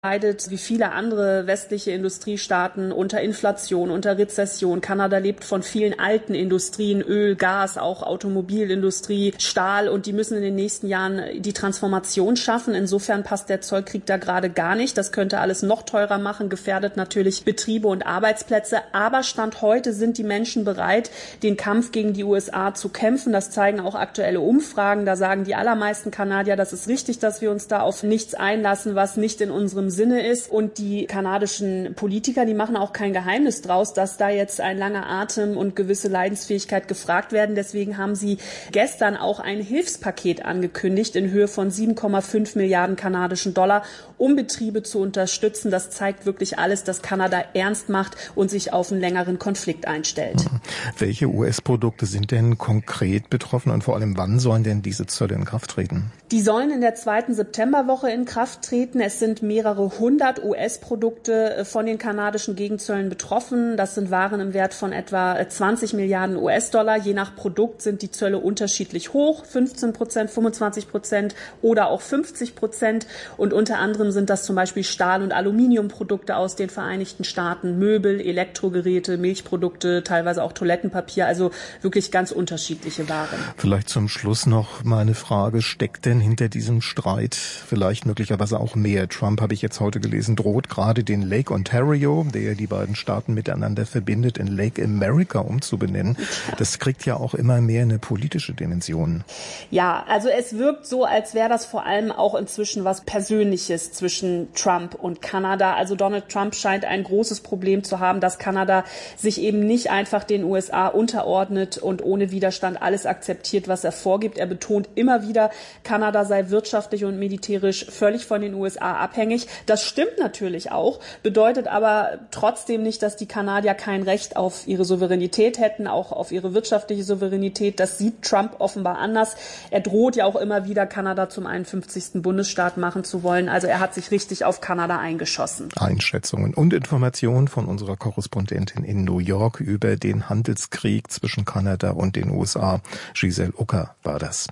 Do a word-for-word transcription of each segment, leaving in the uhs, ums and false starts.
leidet wie viele andere westliche Industriestaaten unter Inflation, unter Rezession. Kanada lebt von vielen alten Industrien, Öl, Gas, auch Automobilindustrie, Stahl, und die müssen in den nächsten Jahren die Transformation schaffen. Insofern passt der Zollkrieg da gerade gar nicht. Das könnte alles noch teurer machen, gefährdet natürlich Betriebe und Arbeitsplätze. Aber Stand heute sind die Menschen bereit, den Kampf gegen die U S A zu kämpfen. Das zeigen auch aktuelle Umfragen. Da sagen die allermeisten Kanadier, das ist richtig, dass wir uns da auf nichts einlassen, was nicht in unserem Sinne ist. Und die kanadischen Politiker, die machen auch kein Geheimnis draus, dass da jetzt ein langer Atem und gewisse Leidensfähigkeit gefragt werden. Deswegen haben sie gestern auch ein Hilfspaket angekündigt in Höhe von sieben Komma fünf Milliarden kanadischen Dollar, um Betriebe zu unterstützen. Das zeigt wirklich alles, dass Kanada ernst macht und sich auf einen längeren Konflikt einstellt. Welche U S-Produkte sind denn konkret betroffen und vor allem wann sollen denn diese Zölle in Kraft treten? Die sollen in der zweiten Septemberwoche in Kraft treten. Es sind mehrere hundert U S-Produkte von den kanadischen Gegenzöllen betroffen. Das sind Waren im Wert von etwa zwanzig Milliarden U S-Dollar. Je nach Produkt sind die Zölle unterschiedlich hoch, fünfzehn Prozent, fünfundzwanzig Prozent oder auch fünfzig Prozent. Und unter anderem sind das zum Beispiel Stahl- und Aluminiumprodukte aus den Vereinigten Staaten, Möbel, Elektrogeräte, Milchprodukte, teilweise auch Toilettenpapier, also wirklich ganz unterschiedliche Waren. Vielleicht zum Schluss noch mal eine Frage. Steckt denn hinter diesem Streit vielleicht möglicherweise auch mehr? Trump, habe ich jetzt heute gelesen, droht gerade den Lake Ontario, der die beiden Staaten miteinander verbindet, in Lake America umzubenennen. Das kriegt ja auch immer mehr eine politische Dimension. Ja, also es wirkt so, als wäre das vor allem auch inzwischen was Persönliches zwischen Trump und Kanada. Also Donald Trump scheint ein großes Problem zu haben, dass Kanada sich eben nicht einfach den U S A unterordnet und ohne Widerstand alles akzeptiert, was er vorgibt. Er betont immer wieder, Kanada sei wirtschaftlich und militärisch völlig von den U S A abhängig. Das stimmt natürlich auch, bedeutet aber trotzdem nicht, dass die Kanadier kein Recht auf ihre Souveränität hätten, auch auf ihre wirtschaftliche Souveränität. Das sieht Trump offenbar anders. Er droht ja auch immer wieder, Kanada zum einundfünfzigsten Bundesstaat machen zu wollen. Also er hat sich richtig auf Kanada eingeschossen. Einschätzungen und Informationen von unserer Korrespondentin in New York über den Handelskrieg zwischen Kanada und den U S A. Giselle Ucker war das.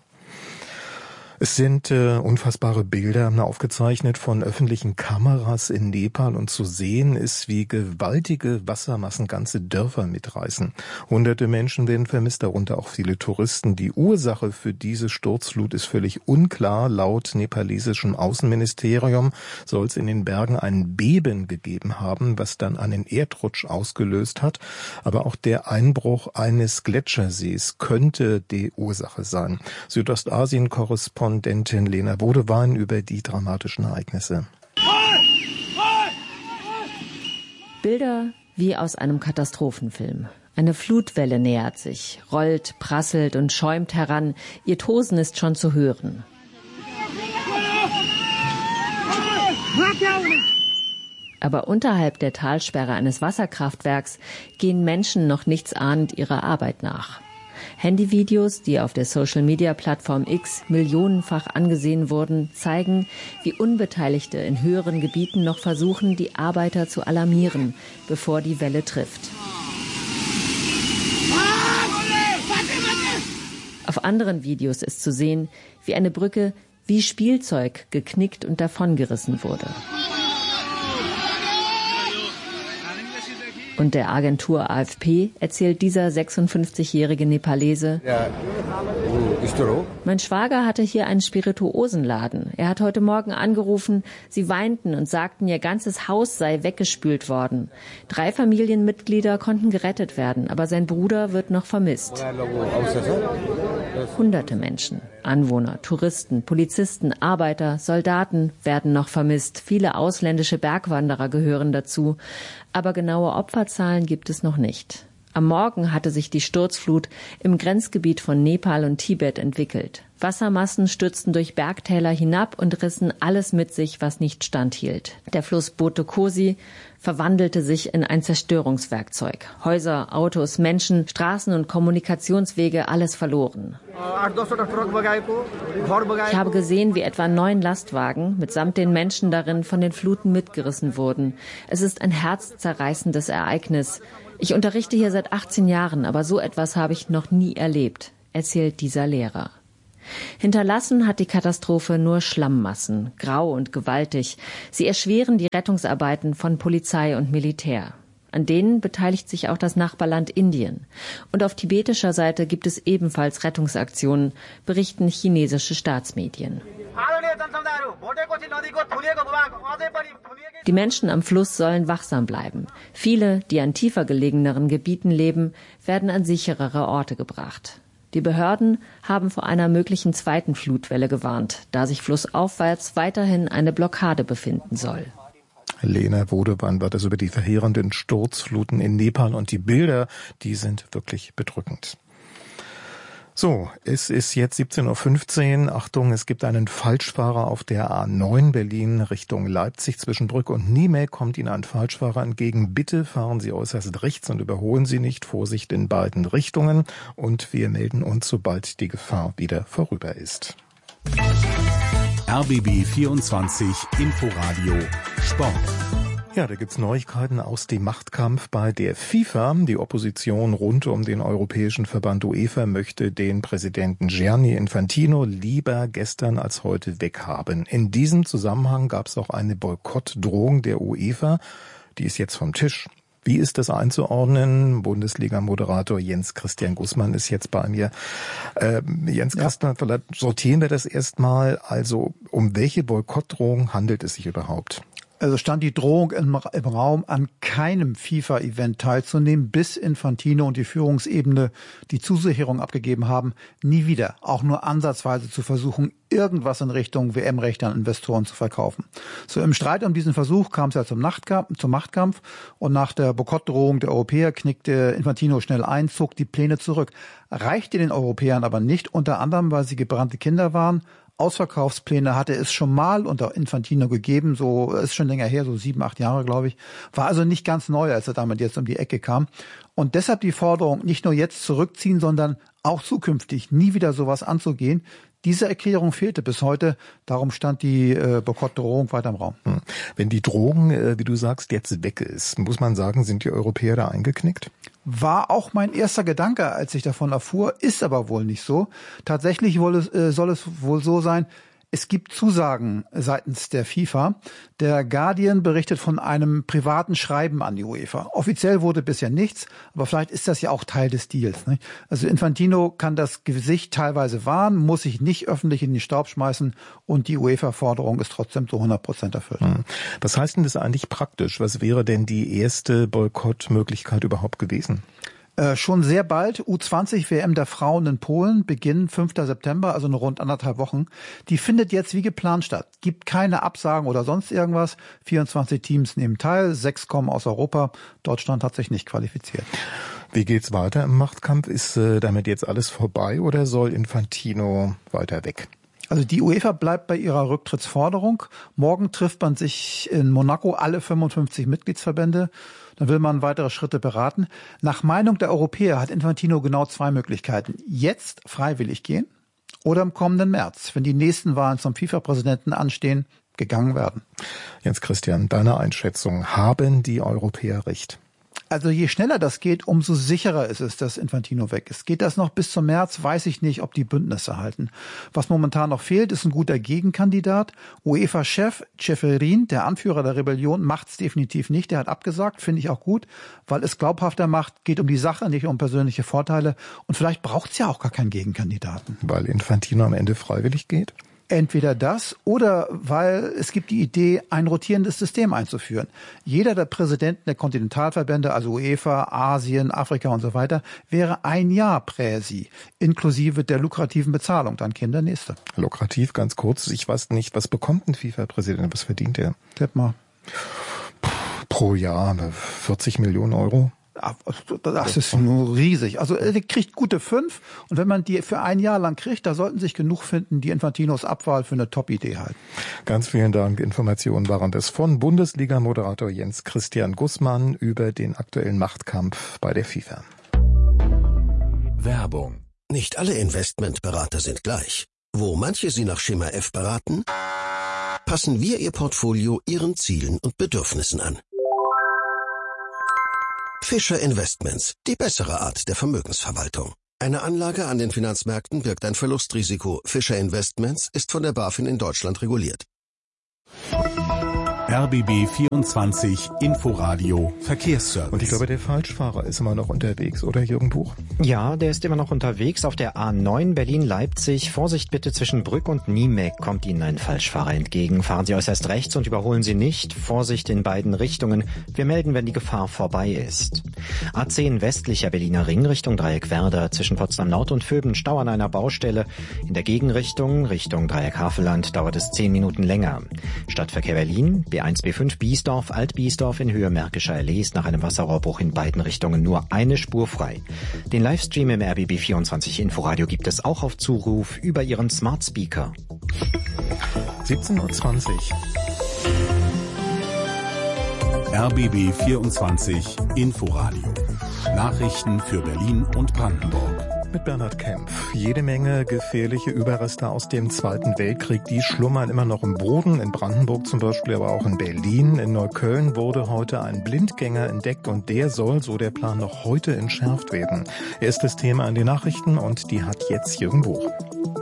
Es sind äh, unfassbare Bilder aufgezeichnet von öffentlichen Kameras in Nepal und zu sehen ist, wie gewaltige Wassermassen ganze Dörfer mitreißen. Hunderte Menschen werden vermisst, darunter auch viele Touristen. Die Ursache für diese Sturzflut ist völlig unklar. Laut nepalesischem Außenministerium soll es in den Bergen ein Beben gegeben haben, was dann einen Erdrutsch ausgelöst hat. Aber auch der Einbruch eines Gletschersees könnte die Ursache sein. Südostasien-Korrespondent Korrespondentin Lena Bodewein über die dramatischen Ereignisse. Bilder wie aus einem Katastrophenfilm. Eine Flutwelle nähert sich, rollt, prasselt und schäumt heran. Ihr Tosen ist schon zu hören. Aber unterhalb der Talsperre eines Wasserkraftwerks gehen Menschen noch nichts ahnend ihrer Arbeit nach. Handyvideos, die auf der Social-Media-Plattform X millionenfach angesehen wurden, zeigen, wie Unbeteiligte in höheren Gebieten noch versuchen, die Arbeiter zu alarmieren, bevor die Welle trifft. Auf anderen Videos ist zu sehen, wie eine Brücke wie Spielzeug geknickt und davongerissen wurde. Und der Agentur A F P erzählt dieser sechsundfünfzigjährige Nepalese: Mein Schwager hatte hier einen Spirituosenladen. Er hat heute Morgen angerufen, sie weinten und sagten, ihr ganzes Haus sei weggespült worden. Drei Familienmitglieder konnten gerettet werden, aber sein Bruder wird noch vermisst. Hunderte Menschen, Anwohner, Touristen, Polizisten, Arbeiter, Soldaten werden noch vermisst. Viele ausländische Bergwanderer gehören dazu. Aber genaue Opferzahlen gibt es noch nicht. Am Morgen hatte sich die Sturzflut im Grenzgebiet von Nepal und Tibet entwickelt. Wassermassen stürzten durch Bergtäler hinab und rissen alles mit sich, was nicht standhielt. Der Fluss Bote Kosi verwandelte sich in ein Zerstörungswerkzeug. Häuser, Autos, Menschen, Straßen und Kommunikationswege, alles verloren. Ich habe gesehen, wie etwa neun Lastwagen mitsamt den Menschen darin von den Fluten mitgerissen wurden. Es ist ein herzzerreißendes Ereignis. Ich unterrichte hier seit achtzehn Jahren, aber so etwas habe ich noch nie erlebt, erzählt dieser Lehrer. Hinterlassen hat die Katastrophe nur Schlammmassen, grau und gewaltig. Sie erschweren die Rettungsarbeiten von Polizei und Militär. An denen beteiligt sich auch das Nachbarland Indien. Und auf tibetischer Seite gibt es ebenfalls Rettungsaktionen, berichten chinesische Staatsmedien. Die Menschen am Fluss sollen wachsam bleiben. Viele, die an tiefer gelegeneren Gebieten leben, werden an sicherere Orte gebracht. Die Behörden haben vor einer möglichen zweiten Flutwelle gewarnt, da sich flussaufwärts weiterhin eine Blockade befinden soll. Lena Wodewan war das über die verheerenden Sturzfluten in Nepal und die Bilder, die sind wirklich bedrückend. So, es ist jetzt siebzehn Uhr fünfzehn. Achtung, es gibt einen Falschfahrer auf der A neun Berlin Richtung Leipzig. Zwischen Brück und Niemek kommt Ihnen ein Falschfahrer entgegen. Bitte fahren Sie äußerst rechts und überholen Sie nicht. Vorsicht in beiden Richtungen. Und wir melden uns, sobald die Gefahr wieder vorüber ist. R B B vierundzwanzig Inforadio Sport. Ja, da gibt's Neuigkeiten aus dem Machtkampf bei der FIFA. Die Opposition rund um den Europäischen Verband UEFA möchte den Präsidenten Gianni Infantino lieber gestern als heute weghaben. In diesem Zusammenhang gab's auch eine Boykottdrohung der UEFA. Die ist jetzt vom Tisch. Wie ist das einzuordnen? Bundesliga-Moderator Jens Christian Gussmann ist jetzt bei mir. Äh, Jens ja. Christian, vielleicht sortieren wir das erstmal. Also um welche Boykottdrohung handelt es sich überhaupt? Also stand die Drohung im, im Raum, an keinem FIFA-Event teilzunehmen, bis Infantino und die Führungsebene die Zusicherung abgegeben haben, nie wieder, auch nur ansatzweise zu versuchen, irgendwas in Richtung W M-Rechte an Investoren zu verkaufen. So im Streit um diesen Versuch kam es ja zum, Nachtkampf, zum Machtkampf und nach der Boykottdrohung der Europäer knickte Infantino schnell ein, zog die Pläne zurück. Reichte den Europäern aber nicht, unter anderem, weil sie gebrannte Kinder waren. Ausverkaufspläne hatte es schon mal unter Infantino gegeben, so ist schon länger her, so sieben, acht Jahre, glaube ich. War also nicht ganz neu, als er damit jetzt um die Ecke kam. Und deshalb die Forderung, nicht nur jetzt zurückziehen, sondern auch zukünftig nie wieder sowas anzugehen. Diese Erklärung fehlte bis heute, darum stand die äh, Boykottdrohung weiter im Raum. Wenn die Drohung, äh, wie du sagst, jetzt weg ist, muss man sagen, sind die Europäer da eingeknickt? War auch mein erster Gedanke, als ich davon erfuhr, ist aber wohl nicht so. Tatsächlich wohl es, äh, soll es wohl so sein, es gibt Zusagen seitens der FIFA. Der Guardian berichtet von einem privaten Schreiben an die UEFA. Offiziell wurde bisher nichts, aber vielleicht ist das ja auch Teil des Deals. Nicht? Also Infantino kann das Gesicht teilweise wahren, muss sich nicht öffentlich in den Staub schmeißen und die UEFA-Forderung ist trotzdem zu hundert Prozent erfüllt. Was heißt denn das eigentlich praktisch? Was wäre denn die erste Boykottmöglichkeit überhaupt gewesen? Äh, schon sehr bald, U zwanzig W M der Frauen in Polen, Beginn fünfter September, also nur rund anderthalb Wochen. Die findet jetzt wie geplant statt. Gibt keine Absagen oder sonst irgendwas. vierundzwanzig Teams nehmen teil, sechs kommen aus Europa. Deutschland hat sich nicht qualifiziert. Wie geht's weiter im Machtkampf? Ist äh, damit jetzt alles vorbei oder soll Infantino weiter weg? Also die UEFA bleibt bei ihrer Rücktrittsforderung. Morgen trifft man sich in Monaco, alle fünfundfünfzig Mitgliedsverbände. Dann will man weitere Schritte beraten. Nach Meinung der Europäer hat Infantino genau zwei Möglichkeiten. Jetzt freiwillig gehen oder im kommenden März, wenn die nächsten Wahlen zum FIFA-Präsidenten anstehen, gegangen werden. Jens Christian, deine Einschätzung, haben die Europäer recht? Also je schneller das geht, umso sicherer ist es, dass Infantino weg ist. Geht das noch bis zum März, weiß ich nicht, ob die Bündnisse halten. Was momentan noch fehlt, ist ein guter Gegenkandidat. UEFA-Chef Ceferin, der Anführer der Rebellion, macht's definitiv nicht. Der hat abgesagt, finde ich auch gut, weil es glaubhafter macht, geht um die Sache, nicht um persönliche Vorteile. Und vielleicht braucht's ja auch gar keinen Gegenkandidaten. Weil Infantino am Ende freiwillig geht? Entweder das oder weil es gibt die Idee, ein rotierendes System einzuführen. Jeder der Präsidenten der Kontinentalverbände, also UEFA, Asien, Afrika und so weiter, wäre ein Jahr Präsi, inklusive der lukrativen Bezahlung. Dann Kinder, nächste. Lukrativ, ganz kurz. Ich weiß nicht, was bekommt ein FIFA-Präsident? Was verdient er? Tipp mal. Pro Jahr vierzig Millionen Euro. Das ist nur riesig. Also er kriegt gute fünf und wenn man die für ein Jahr lang kriegt, da sollten sich genug finden, die Infantinos Abwahl für eine Top-Idee halten. Ganz vielen Dank. Informationen waren das von Bundesliga-Moderator Jens Christian Gussmann über den aktuellen Machtkampf bei der FIFA. Werbung. Nicht alle Investmentberater sind gleich. Wo manche Sie nach Schema F beraten, passen wir Ihr Portfolio Ihren Zielen und Bedürfnissen an. Fischer Investments, die bessere Art der Vermögensverwaltung. Eine Anlage an den Finanzmärkten birgt ein Verlustrisiko. Fischer Investments ist von der BaFin in Deutschland reguliert. R B B vierundzwanzig Inforadio Verkehrsservice. Und ich glaube, der Falschfahrer ist immer noch unterwegs, oder Jürgen Buch? Ja, der ist immer noch unterwegs auf der A neun Berlin-Leipzig. Vorsicht bitte, zwischen Brück und Niemek kommt Ihnen ein Falschfahrer entgegen. Fahren Sie äußerst rechts und überholen Sie nicht. Vorsicht in beiden Richtungen. Wir melden, wenn die Gefahr vorbei ist. A zehn westlicher Berliner Ring Richtung Dreieck Werder. Zwischen Potsdam Nord und Vöben Stau an einer Baustelle. In der Gegenrichtung Richtung Dreieck Havelland dauert es zehn Minuten länger. Stadtverkehr Berlin, B eins B fünf Biesdorf, Alt-Biesdorf in Höhe Märkischer Allee ist nach einem Wasserrohrbruch in beiden Richtungen nur eine Spur frei. Den Livestream im R B B vierundzwanzig Inforadio gibt es auch auf Zuruf über Ihren Smart Speaker. siebzehn Uhr zwanzig. R B B vierundzwanzig Inforadio. Nachrichten für Berlin und Brandenburg. Mit Bernhard Kempf. Jede Menge gefährliche Überreste aus dem Zweiten Weltkrieg, die schlummern immer noch im Boden. In Brandenburg zum Beispiel, aber auch in Berlin. In Neukölln wurde heute ein Blindgänger entdeckt und der soll, so der Plan, noch heute entschärft werden. Er ist das Thema an den Nachrichten und die hat jetzt Jürgen Buch.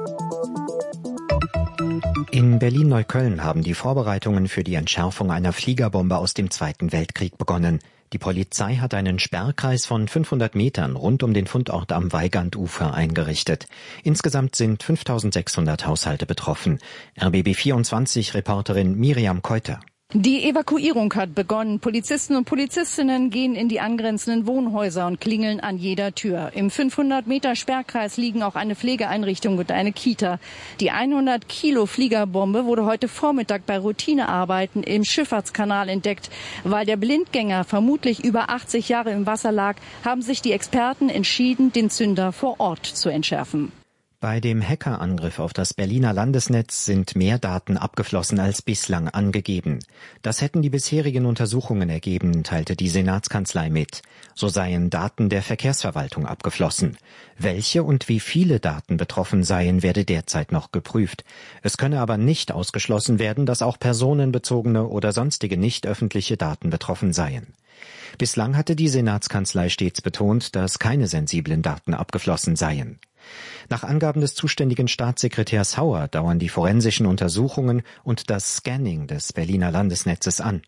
In Berlin-Neukölln haben die Vorbereitungen für die Entschärfung einer Fliegerbombe aus dem Zweiten Weltkrieg begonnen. Die Polizei hat einen Sperrkreis von fünfhundert Metern rund um den Fundort am Weigandufer eingerichtet. Insgesamt sind fünftausendsechshundert Haushalte betroffen. R B B vierundzwanzig Reporterin Miriam Keuter. Die Evakuierung hat begonnen. Polizisten und Polizistinnen gehen in die angrenzenden Wohnhäuser und klingeln an jeder Tür. Im fünfhundert Meter Sperrkreis liegen auch eine Pflegeeinrichtung und eine Kita. Die hundert Kilo Fliegerbombe wurde heute Vormittag bei Routinearbeiten im Schifffahrtskanal entdeckt. Weil der Blindgänger vermutlich über achtzig Jahre im Wasser lag, haben sich die Experten entschieden, den Zünder vor Ort zu entschärfen. Bei dem Hackerangriff auf das Berliner Landesnetz sind mehr Daten abgeflossen als bislang angegeben. Das hätten die bisherigen Untersuchungen ergeben, teilte die Senatskanzlei mit. So seien Daten der Verkehrsverwaltung abgeflossen. Welche und wie viele Daten betroffen seien, werde derzeit noch geprüft. Es könne aber nicht ausgeschlossen werden, dass auch personenbezogene oder sonstige nicht öffentliche Daten betroffen seien. Bislang hatte die Senatskanzlei stets betont, dass keine sensiblen Daten abgeflossen seien. Nach Angaben des zuständigen Staatssekretärs Hauer dauern die forensischen Untersuchungen und das Scanning des Berliner Landesnetzes an.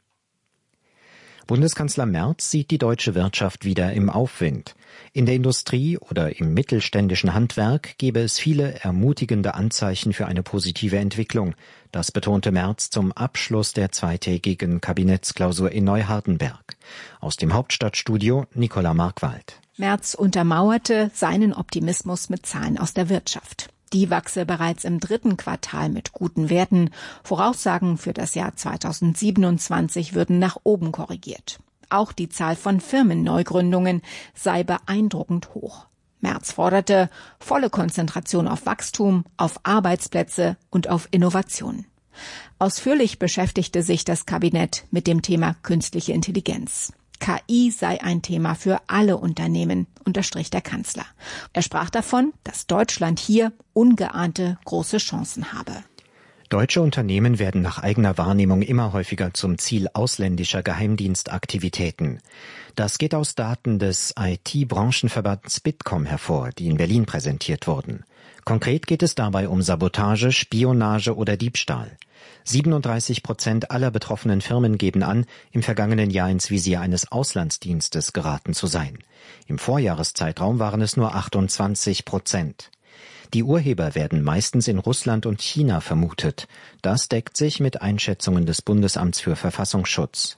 Bundeskanzler Merz sieht die deutsche Wirtschaft wieder im Aufwind. In der Industrie oder im mittelständischen Handwerk gebe es viele ermutigende Anzeichen für eine positive Entwicklung. Das betonte Merz zum Abschluss der zweitägigen Kabinettsklausur in Neuhardenberg. Aus dem Hauptstadtstudio Nicola Markwald. Merz untermauerte seinen Optimismus mit Zahlen aus der Wirtschaft. Die wachse bereits im dritten Quartal mit guten Werten. Voraussagen für das Jahr zweitausendsiebenundzwanzig würden nach oben korrigiert. Auch die Zahl von Firmenneugründungen sei beeindruckend hoch. Merz forderte volle Konzentration auf Wachstum, auf Arbeitsplätze und auf Innovation. Ausführlich beschäftigte sich das Kabinett mit dem Thema künstliche Intelligenz. K I sei ein Thema für alle Unternehmen, unterstrich der Kanzler. Er sprach davon, dass Deutschland hier ungeahnte große Chancen habe. Deutsche Unternehmen werden nach eigener Wahrnehmung immer häufiger zum Ziel ausländischer Geheimdienstaktivitäten. Das geht aus Daten des I T-Branchenverbands Bitkom hervor, die in Berlin präsentiert wurden. Konkret geht es dabei um Sabotage, Spionage oder Diebstahl. siebenunddreißig Prozent aller betroffenen Firmen geben an, im vergangenen Jahr ins Visier eines Auslandsdienstes geraten zu sein. Im Vorjahreszeitraum waren es nur achtundzwanzig Prozent. Die Urheber werden meistens in Russland und China vermutet. Das deckt sich mit Einschätzungen des Bundesamts für Verfassungsschutz.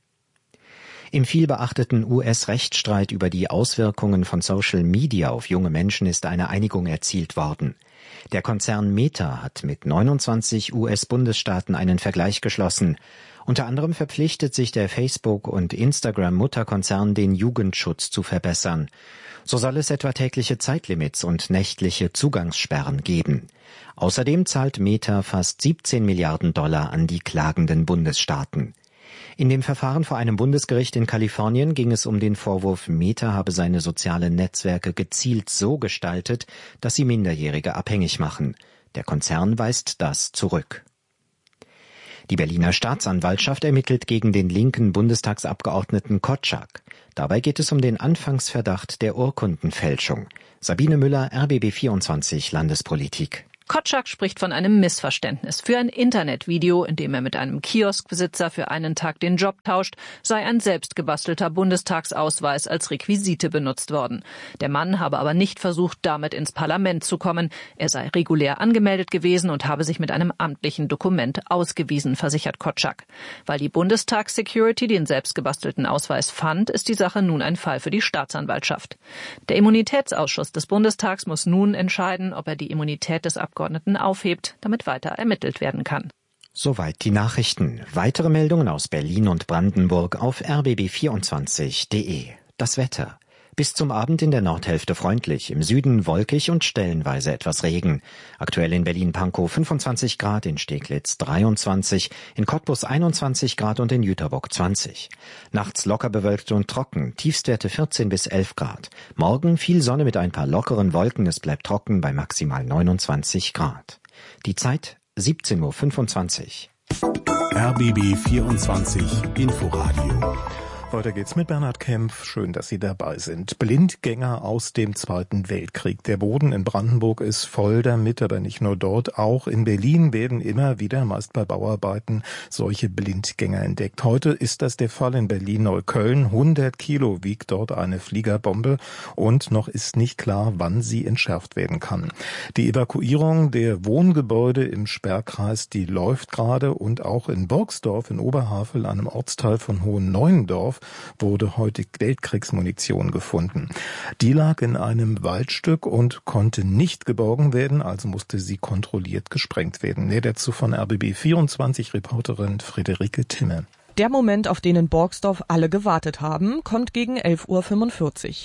Im vielbeachteten U S-Rechtsstreit über die Auswirkungen von Social Media auf junge Menschen ist eine Einigung erzielt worden. Der Konzern Meta hat mit neunundzwanzig U S-Bundesstaaten einen Vergleich geschlossen. Unter anderem verpflichtet sich der Facebook- und Instagram-Mutterkonzern, den Jugendschutz zu verbessern. So soll es etwa tägliche Zeitlimits und nächtliche Zugangssperren geben. Außerdem zahlt Meta fast siebzehn Milliarden Dollar an die klagenden Bundesstaaten. In dem Verfahren vor einem Bundesgericht in Kalifornien ging es um den Vorwurf, Meta habe seine sozialen Netzwerke gezielt so gestaltet, dass sie Minderjährige abhängig machen. Der Konzern weist das zurück. Die Berliner Staatsanwaltschaft ermittelt gegen den linken Bundestagsabgeordneten Kotschak. Dabei geht es um den Anfangsverdacht der Urkundenfälschung. Sabine Müller, R B B vierundzwanzig Landespolitik. Kotschak spricht von einem Missverständnis. Für ein Internetvideo, in dem er mit einem Kioskbesitzer für einen Tag den Job tauscht, sei ein selbstgebastelter Bundestagsausweis als Requisite benutzt worden. Der Mann habe aber nicht versucht, damit ins Parlament zu kommen. Er sei regulär angemeldet gewesen und habe sich mit einem amtlichen Dokument ausgewiesen, versichert Kotschak. Weil die Bundestagssecurity den selbstgebastelten Ausweis fand, ist die Sache nun ein Fall für die Staatsanwaltschaft. Der Immunitätsausschuss des Bundestags muss nun entscheiden, ob er die Immunität des Abgeordneten aufhebt, damit weiter ermittelt werden kann. Soweit die Nachrichten. Weitere Meldungen aus Berlin und Brandenburg auf r b b vierundzwanzig punkt d e. Das Wetter. Bis zum Abend in der Nordhälfte freundlich, im Süden wolkig und stellenweise etwas Regen. Aktuell in Berlin-Pankow fünfundzwanzig Grad, in Steglitz dreiundzwanzig, in Cottbus einundzwanzig Grad und in Jüterbock zwanzig. Nachts locker bewölkt und trocken, Tiefstwerte vierzehn bis elf Grad. Morgen viel Sonne mit ein paar lockeren Wolken, es bleibt trocken bei maximal neunundzwanzig Grad. Die Zeit siebzehn Uhr fünfundzwanzig. R B B vierundzwanzig Inforadio. Weiter geht's mit Bernhard Kempf. Schön, dass Sie dabei sind. Blindgänger aus dem Zweiten Weltkrieg. Der Boden in Brandenburg ist voll damit, aber nicht nur dort. Auch in Berlin werden immer wieder, meist bei Bauarbeiten, solche Blindgänger entdeckt. Heute ist das der Fall in Berlin-Neukölln. hundert Kilo wiegt dort eine Fliegerbombe und noch ist nicht klar, wann sie entschärft werden kann. Die Evakuierung der Wohngebäude im Sperrkreis, die läuft gerade, und auch in Borgsdorf in Oberhavel, einem Ortsteil von Hohen-Neuendorf, wurde heute Weltkriegsmunition gefunden. Die lag in einem Waldstück und konnte nicht geborgen werden, also musste sie kontrolliert gesprengt werden. Mehr dazu von R B B vierundzwanzig Reporterin Friederike Timme. Der Moment, auf den in Borgsdorf alle gewartet haben, kommt gegen elf Uhr fünfundvierzig.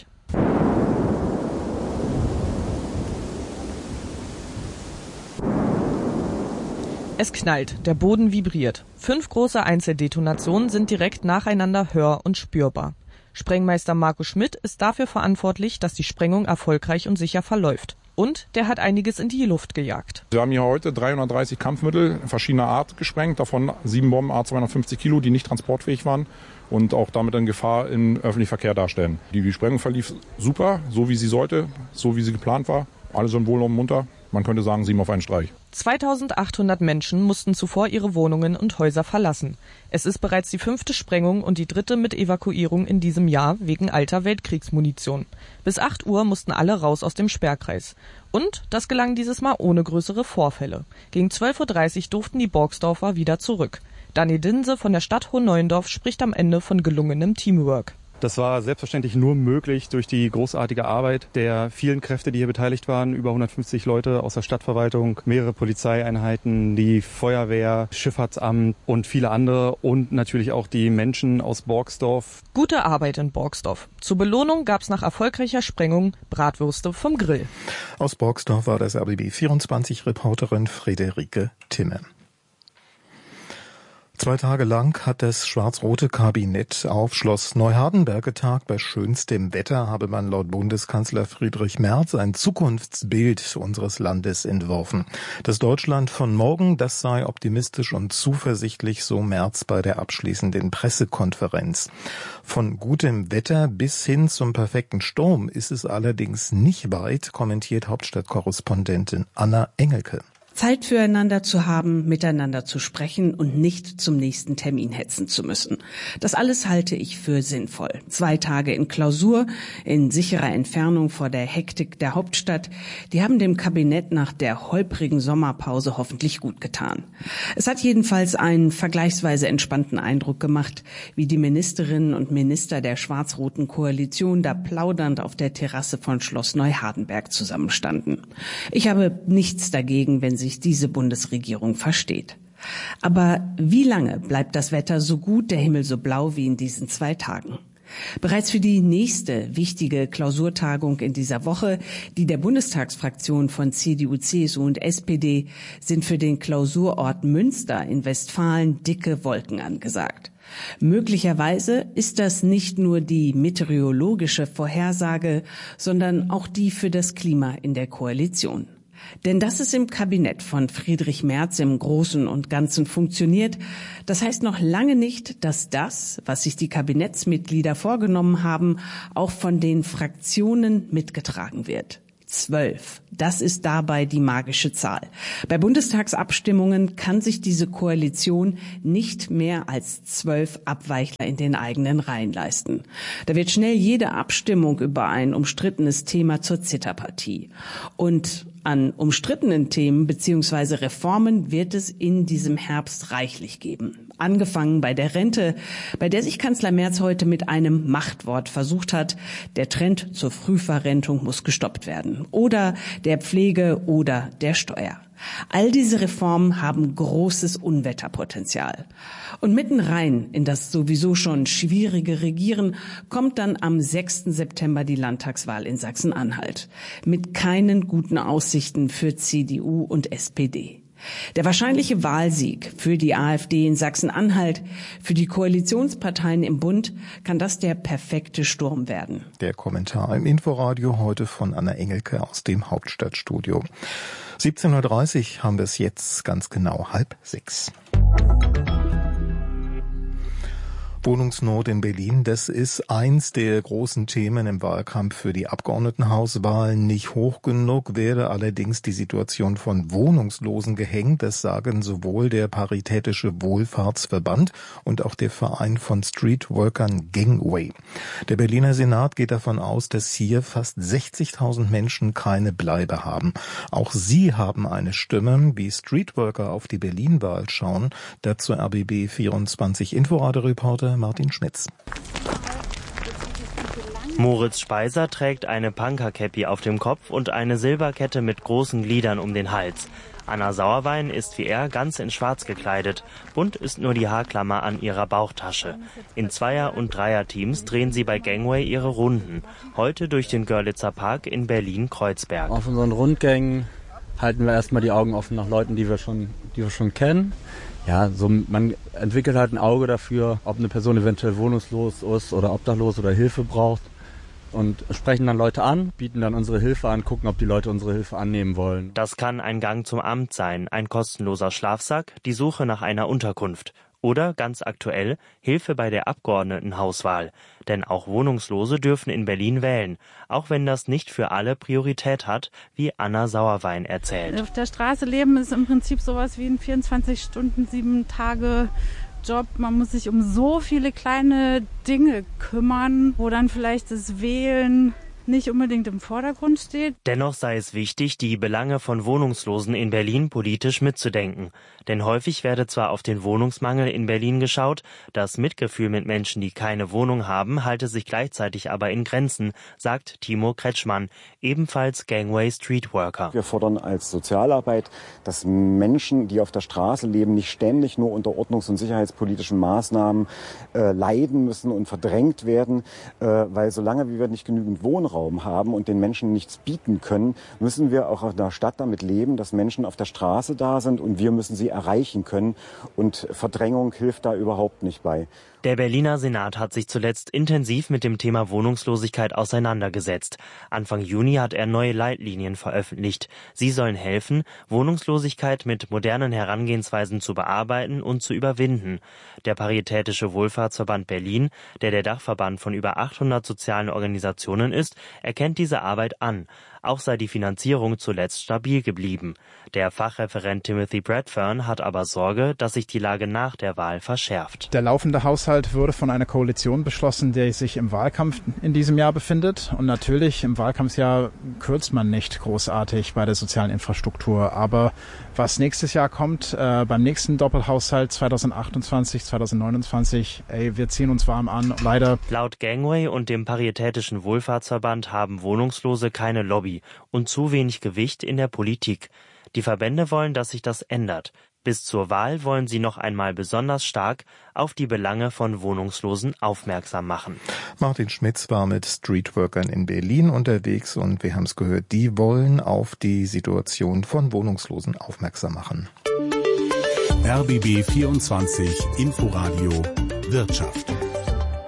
Es knallt, der Boden vibriert. Fünf große Einzeldetonationen sind direkt nacheinander hör- und spürbar. Sprengmeister Marco Schmidt ist dafür verantwortlich, dass die Sprengung erfolgreich und sicher verläuft. Und der hat einiges in die Luft gejagt. Wir haben hier heute dreihundertdreißig Kampfmittel verschiedener Art gesprengt, davon sieben Bomben A zweihundertfünfzig Kilo, die nicht transportfähig waren und auch damit eine Gefahr im öffentlichen Verkehr darstellen. Die Sprengung verlief super, so wie sie sollte, so wie sie geplant war. Alle sind wohl und munter. Man könnte sagen, sieben auf einen Streich. zweitausendachthundert Menschen mussten zuvor ihre Wohnungen und Häuser verlassen. Es ist bereits die fünfte Sprengung und die dritte mit Evakuierung in diesem Jahr wegen alter Weltkriegsmunition. Bis acht Uhr mussten alle raus aus dem Sperrkreis. Und das gelang dieses Mal ohne größere Vorfälle. Gegen zwölf Uhr dreißig durften die Borgsdorfer wieder zurück. Dani Dinse von der Stadt Hohen-Neuendorf spricht am Ende von gelungenem Teamwork. Das war selbstverständlich nur möglich durch die großartige Arbeit der vielen Kräfte, die hier beteiligt waren. Über hundertfünfzig Leute aus der Stadtverwaltung, mehrere Polizeieinheiten, die Feuerwehr, Schifffahrtsamt und viele andere und natürlich auch die Menschen aus Borgsdorf. Gute Arbeit in Borgsdorf. Zur Belohnung gab's nach erfolgreicher Sprengung Bratwürste vom Grill. Aus Borgsdorf war das R B B vierundzwanzig Reporterin Friederike Timme. Zwei Tage lang hat das schwarz-rote Kabinett auf Schloss Neuhardenberg getagt. Bei schönstem Wetter habe man laut Bundeskanzler Friedrich Merz ein Zukunftsbild unseres Landes entworfen. Das Deutschland von morgen, das sei optimistisch und zuversichtlich, so Merz bei der abschließenden Pressekonferenz. Von gutem Wetter bis hin zum perfekten Sturm ist es allerdings nicht weit, kommentiert Hauptstadtkorrespondentin Anna Engelke. Zeit füreinander zu haben, miteinander zu sprechen und nicht zum nächsten Termin hetzen zu müssen. Das alles halte ich für sinnvoll. Zwei Tage in Klausur, in sicherer Entfernung vor der Hektik der Hauptstadt, die haben dem Kabinett nach der holprigen Sommerpause hoffentlich gut getan. Es hat jedenfalls einen vergleichsweise entspannten Eindruck gemacht, wie die Ministerinnen und Minister der schwarz-roten Koalition da plaudernd auf der Terrasse von Schloss Neuhardenberg zusammenstanden. Ich habe nichts dagegen, wenn sie diese Bundesregierung versteht. Aber wie lange bleibt das Wetter so gut, der Himmel so blau wie in diesen zwei Tagen? Bereits für die nächste wichtige Klausurtagung in dieser Woche, die der Bundestagsfraktion von C D U, C S U und S P D, sind für den Klausurort Münster in Westfalen dicke Wolken angesagt. Möglicherweise ist das nicht nur die meteorologische Vorhersage, sondern auch die für das Klima in der Koalition. Denn dass es im Kabinett von Friedrich Merz im Großen und Ganzen funktioniert, das heißt noch lange nicht, dass das, was sich die Kabinettsmitglieder vorgenommen haben, auch von den Fraktionen mitgetragen wird. Zwölf. Das ist dabei die magische Zahl. Bei Bundestagsabstimmungen kann sich diese Koalition nicht mehr als zwölf Abweichler in den eigenen Reihen leisten. Da wird schnell jede Abstimmung über ein umstrittenes Thema zur Zitterpartie. Und an umstrittenen Themen bzw. Reformen wird es in diesem Herbst reichlich geben. Angefangen bei der Rente, bei der sich Kanzler Merz heute mit einem Machtwort versucht hat. Der Trend zur Frühverrentung muss gestoppt werden. Oder der Pflege oder der Steuer. All diese Reformen haben großes Unwetterpotenzial. Und mitten rein in das sowieso schon schwierige Regieren kommt dann am sechsten September die Landtagswahl in Sachsen-Anhalt. Mit keinen guten Aussichten für C D U und S P D. Der wahrscheinliche Wahlsieg für die AfD in Sachsen-Anhalt, für die Koalitionsparteien im Bund, kann das der perfekte Sturm werden. Der Kommentar im Inforadio heute von Anna Engelke aus dem Hauptstadtstudio. siebzehn Uhr dreißig haben wir es jetzt, ganz genau halb sechs. Wohnungsnot in Berlin, das ist eins der großen Themen im Wahlkampf für die Abgeordnetenhauswahlen. Nicht hoch genug werde allerdings die Situation von Wohnungslosen gehängt. Das sagen sowohl der Paritätische Wohlfahrtsverband und auch der Verein von Streetworkern Gangway. Der Berliner Senat geht davon aus, dass hier fast sechzigtausend Menschen keine Bleibe haben. Auch sie haben eine Stimme, wie Streetworker auf die Berlin-Wahl schauen. Dazu R B B vierundzwanzig Inforadio-Reporter Martin Schmitz. Moritz Speiser trägt eine Punkerkäppi auf dem Kopf und eine Silberkette mit großen Gliedern um den Hals. Anna Sauerwein ist wie er ganz in Schwarz gekleidet. Bunt ist nur die Haarklammer an ihrer Bauchtasche. In Zweier- und Dreierteams drehen sie bei Gangway ihre Runden. Heute durch den Görlitzer Park in Berlin-Kreuzberg. Auf unseren Rundgängen halten wir erstmal die Augen offen nach Leuten, die wir schon, die wir schon kennen. Ja, so man entwickelt halt ein Auge dafür, ob eine Person eventuell wohnungslos ist oder obdachlos oder Hilfe braucht. Und sprechen dann Leute an, bieten dann unsere Hilfe an, gucken, ob die Leute unsere Hilfe annehmen wollen. Das kann ein Gang zum Amt sein, ein kostenloser Schlafsack, die Suche nach einer Unterkunft. Oder, ganz aktuell, Hilfe bei der Abgeordnetenhauswahl. Denn auch Wohnungslose dürfen in Berlin wählen, auch wenn das nicht für alle Priorität hat, wie Anna Sauerwein erzählt. Auf der Straße leben ist im Prinzip sowas wie ein vierundzwanzig Stunden, sieben Tage Job. Man muss sich um so viele kleine Dinge kümmern, wo dann vielleicht das Wählen nicht unbedingt im Vordergrund steht. Dennoch sei es wichtig, die Belange von Wohnungslosen in Berlin politisch mitzudenken. Denn häufig werde zwar auf den Wohnungsmangel in Berlin geschaut, das Mitgefühl mit Menschen, die keine Wohnung haben, halte sich gleichzeitig aber in Grenzen, sagt Timo Kretschmann, ebenfalls Gangway Streetworker. Wir fordern als Sozialarbeit, dass Menschen, die auf der Straße leben, nicht ständig nur unter ordnungs- und sicherheitspolitischen Maßnahmen äh, leiden müssen und verdrängt werden, äh, weil solange wir nicht genügend Wohnraum haben und den Menschen nichts bieten können, müssen wir auch in der Stadt damit leben, dass Menschen auf der Straße da sind und wir müssen sie erreichen können. Und Verdrängung hilft da überhaupt nicht bei. Der Berliner Senat hat sich zuletzt intensiv mit dem Thema Wohnungslosigkeit auseinandergesetzt. Anfang Juni hat er neue Leitlinien veröffentlicht. Sie sollen helfen, Wohnungslosigkeit mit modernen Herangehensweisen zu bearbeiten und zu überwinden. Der Paritätische Wohlfahrtsverband Berlin, der der Dachverband von über achthundert sozialen Organisationen ist, erkennt diese Arbeit an. Auch sei die Finanzierung zuletzt stabil geblieben. Der Fachreferent Timothy Bradfern hat aber Sorge, dass sich die Lage nach der Wahl verschärft. Der laufende Haushalt wurde von einer Koalition beschlossen, die sich im Wahlkampf in diesem Jahr befindet. Und natürlich im Wahlkampfjahr kürzt man nicht großartig bei der sozialen Infrastruktur. Aber was nächstes Jahr kommt, äh, beim nächsten Doppelhaushalt zweitausendachtundzwanzig, zweitausendneunundzwanzig, ey, wir ziehen uns warm an, leider. Laut Gangway und dem Paritätischen Wohlfahrtsverband haben Wohnungslose keine Lobby und zu wenig Gewicht in der Politik. Die Verbände wollen, dass sich das ändert. Bis zur Wahl wollen sie noch einmal besonders stark auf die Belange von Wohnungslosen aufmerksam machen. Martin Schmitz war mit Streetworkern in Berlin unterwegs und wir haben es gehört, die wollen auf die Situation von Wohnungslosen aufmerksam machen. R B B vierundzwanzig Inforadio Wirtschaft.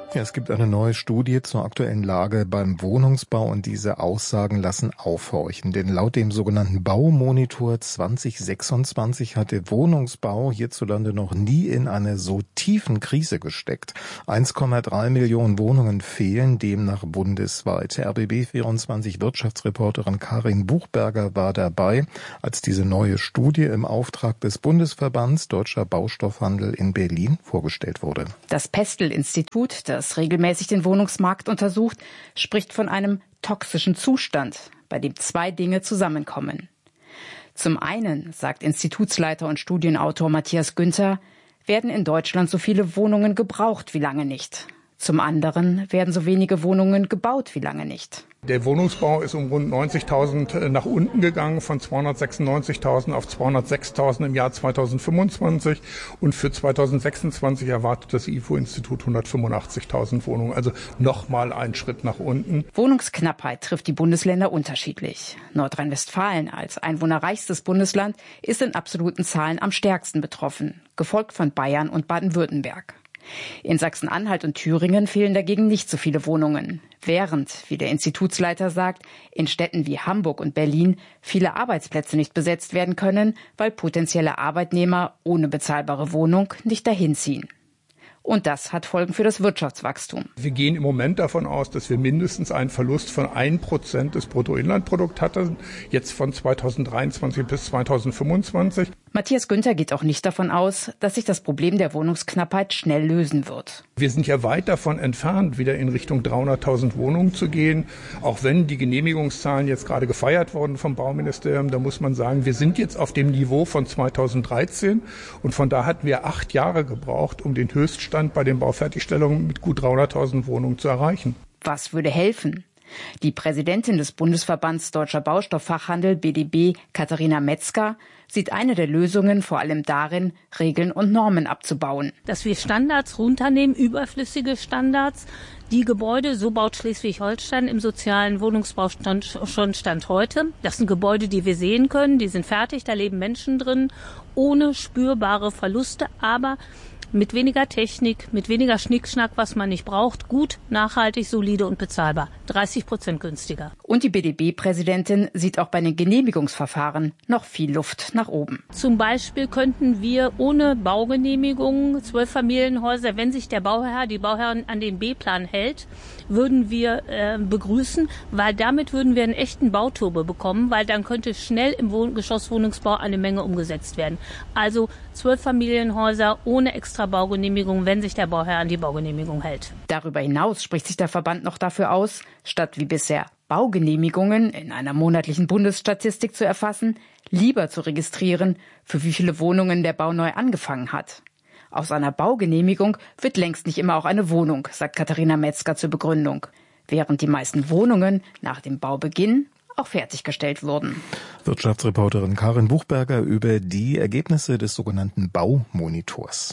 Ja, es gibt eine neue Studie zur aktuellen Lage beim Wohnungsbau und diese Aussagen lassen aufhorchen. Denn laut dem sogenannten Baumonitor zwanzig sechsundzwanzig hat der Wohnungsbau hierzulande noch nie in eine so tiefen Krise gesteckt. eins Komma drei Millionen Wohnungen fehlen demnach bundesweit. R B B vierundzwanzig Wirtschaftsreporterin Karin Buchberger war dabei, als diese neue Studie im Auftrag des Bundesverbands Deutscher Baustoffhandel in Berlin vorgestellt wurde. Das Pestel-Institut, das das regelmäßig den Wohnungsmarkt untersucht, spricht von einem toxischen Zustand, bei dem zwei Dinge zusammenkommen. Zum einen, sagt Institutsleiter und Studienautor Matthias Günther, werden in Deutschland so viele Wohnungen gebraucht wie lange nicht. Zum anderen werden so wenige Wohnungen gebaut wie lange nicht. Der Wohnungsbau ist um rund neunzigtausend nach unten gegangen, von zweihundertsechsundneunzigtausend auf zweihundertsechstausend im Jahr zweitausendfünfundzwanzig. Und für zweitausendsechsundzwanzig erwartet das I F O-Institut hundertfünfundachtzigtausend Wohnungen, also nochmal einen Schritt nach unten. Wohnungsknappheit trifft die Bundesländer unterschiedlich. Nordrhein-Westfalen als einwohnerreichstes Bundesland ist in absoluten Zahlen am stärksten betroffen, gefolgt von Bayern und Baden-Württemberg. In Sachsen-Anhalt und Thüringen fehlen dagegen nicht so viele Wohnungen, während, wie der Institutsleiter sagt, in Städten wie Hamburg und Berlin viele Arbeitsplätze nicht besetzt werden können, weil potenzielle Arbeitnehmer ohne bezahlbare Wohnung nicht dahin ziehen. Und das hat Folgen für das Wirtschaftswachstum. Wir gehen im Moment davon aus, dass wir mindestens einen Verlust von ein Prozent des Bruttoinlandprodukts hatten, jetzt von zweitausenddreiundzwanzig bis zweitausendfünfundzwanzig. Matthias Günther geht auch nicht davon aus, dass sich das Problem der Wohnungsknappheit schnell lösen wird. Wir sind ja weit davon entfernt, wieder in Richtung dreihunderttausend Wohnungen zu gehen. Auch wenn die Genehmigungszahlen jetzt gerade gefeiert wurden vom Bauministerium, da muss man sagen, wir sind jetzt auf dem Niveau von zweitausenddreizehn. Und von da hatten wir acht Jahre gebraucht, um den Höchststand bei den Baufertigstellungen mit gut dreihunderttausend Wohnungen zu erreichen. Was würde helfen? Die Präsidentin des Bundesverbands Deutscher Baustofffachhandel B D B, Katharina Metzger, sieht eine der Lösungen vor allem darin, Regeln und Normen abzubauen. Dass wir Standards runternehmen, überflüssige Standards. Die Gebäude, so baut Schleswig-Holstein im sozialen Wohnungsbau stand, schon Stand heute. Das sind Gebäude, die wir sehen können, die sind fertig, da leben Menschen drin, ohne spürbare Verluste, aber mit weniger Technik, mit weniger Schnickschnack, was man nicht braucht, gut, nachhaltig, solide und bezahlbar. dreißig Prozent günstiger. Und die B D B-Präsidentin sieht auch bei den Genehmigungsverfahren noch viel Luft nach oben. Zum Beispiel könnten wir ohne Baugenehmigung zwölf Familienhäuser, wenn sich der Bauherr, die Bauherrin an den B-Plan hält, würden wir äh, begrüßen, weil damit würden wir einen echten Bauturbo bekommen, weil dann könnte schnell im Wohn- Geschosswohnungsbau eine Menge umgesetzt werden. Also zwölf Familienhäuser ohne extra Baugenehmigung, wenn sich der Bauherr an die Baugenehmigung hält. Darüber hinaus spricht sich der Verband noch dafür aus, statt wie bisher Baugenehmigungen in einer monatlichen Bundesstatistik zu erfassen, lieber zu registrieren, für wie viele Wohnungen der Bau neu angefangen hat. Aus einer Baugenehmigung wird längst nicht immer auch eine Wohnung, sagt Katharina Metzger zur Begründung, während die meisten Wohnungen nach dem Baubeginn auch fertiggestellt wurden. Wirtschaftsreporterin Karin Buchberger über die Ergebnisse des sogenannten Baumonitors.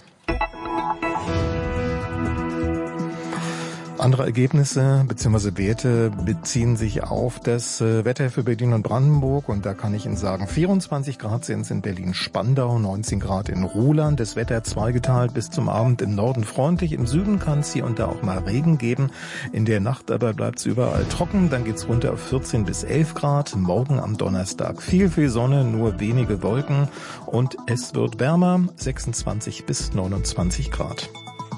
Andere Ergebnisse bzw. Werte beziehen sich auf das Wetter für Berlin und Brandenburg. Und da kann ich Ihnen sagen, vierundzwanzig Grad sind es in Berlin-Spandau, neunzehn Grad in Ruhland. Das Wetter zweigeteilt bis zum Abend im Norden freundlich. Im Süden kann es hier und da auch mal Regen geben. In der Nacht aber bleibt es überall trocken. Dann geht's runter auf vierzehn bis elf Grad. Morgen am Donnerstag viel, viel Sonne, nur wenige Wolken. Und es wird wärmer, sechsundzwanzig bis neunundzwanzig Grad.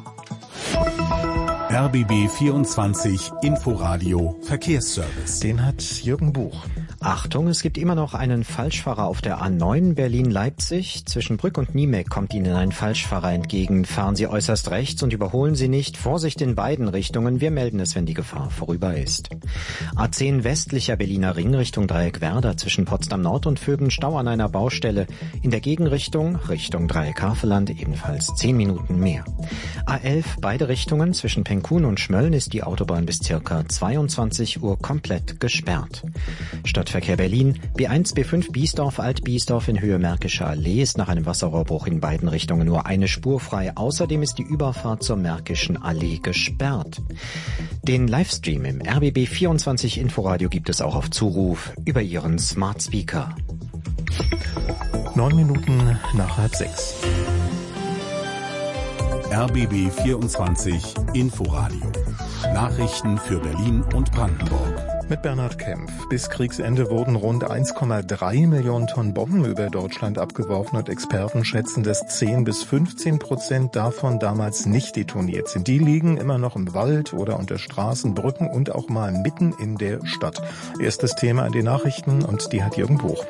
R B B vierundzwanzig Inforadio Verkehrsservice. Den hat Jürgen Buch. Achtung, es gibt immer noch einen Falschfahrer auf der A neun Berlin-Leipzig. Zwischen Brück und Niemek kommt Ihnen ein Falschfahrer entgegen. Fahren Sie äußerst rechts und überholen Sie nicht. Vorsicht in beiden Richtungen. Wir melden es, wenn die Gefahr vorüber ist. A zehn westlicher Berliner Ring Richtung Dreieck Werder zwischen Potsdam Nord und Vöben Stau an einer Baustelle. In der Gegenrichtung Richtung Dreieck Havelland ebenfalls zehn Minuten mehr. A elf beide Richtungen zwischen Penkun und Schmölln ist die Autobahn bis circa zweiundzwanzig Uhr komplett gesperrt. Stadtverkehr Berlin, B eins, B fünf Biesdorf, Alt-Biesdorf in Höhe Märkische Allee ist nach einem Wasserrohrbruch in beiden Richtungen nur eine Spur frei. Außerdem ist die Überfahrt zur Märkischen Allee gesperrt. Den Livestream im R B B vierundzwanzig Inforadio gibt es auch auf Zuruf über Ihren Smart Speaker. Neun Minuten nach halb sechs. R B B vierundzwanzig Inforadio. Nachrichten für Berlin und Brandenburg. Mit Bernhard Kempf. Bis Kriegsende wurden rund eins Komma drei Millionen Tonnen Bomben über Deutschland abgeworfen und Experten schätzen, dass zehn bis fünfzehn Prozent davon damals nicht detoniert sind. Die liegen immer noch im Wald oder unter Straßen, Brücken und auch mal mitten in der Stadt. Erstes Thema in den Nachrichten und die hat Jürgen Buch.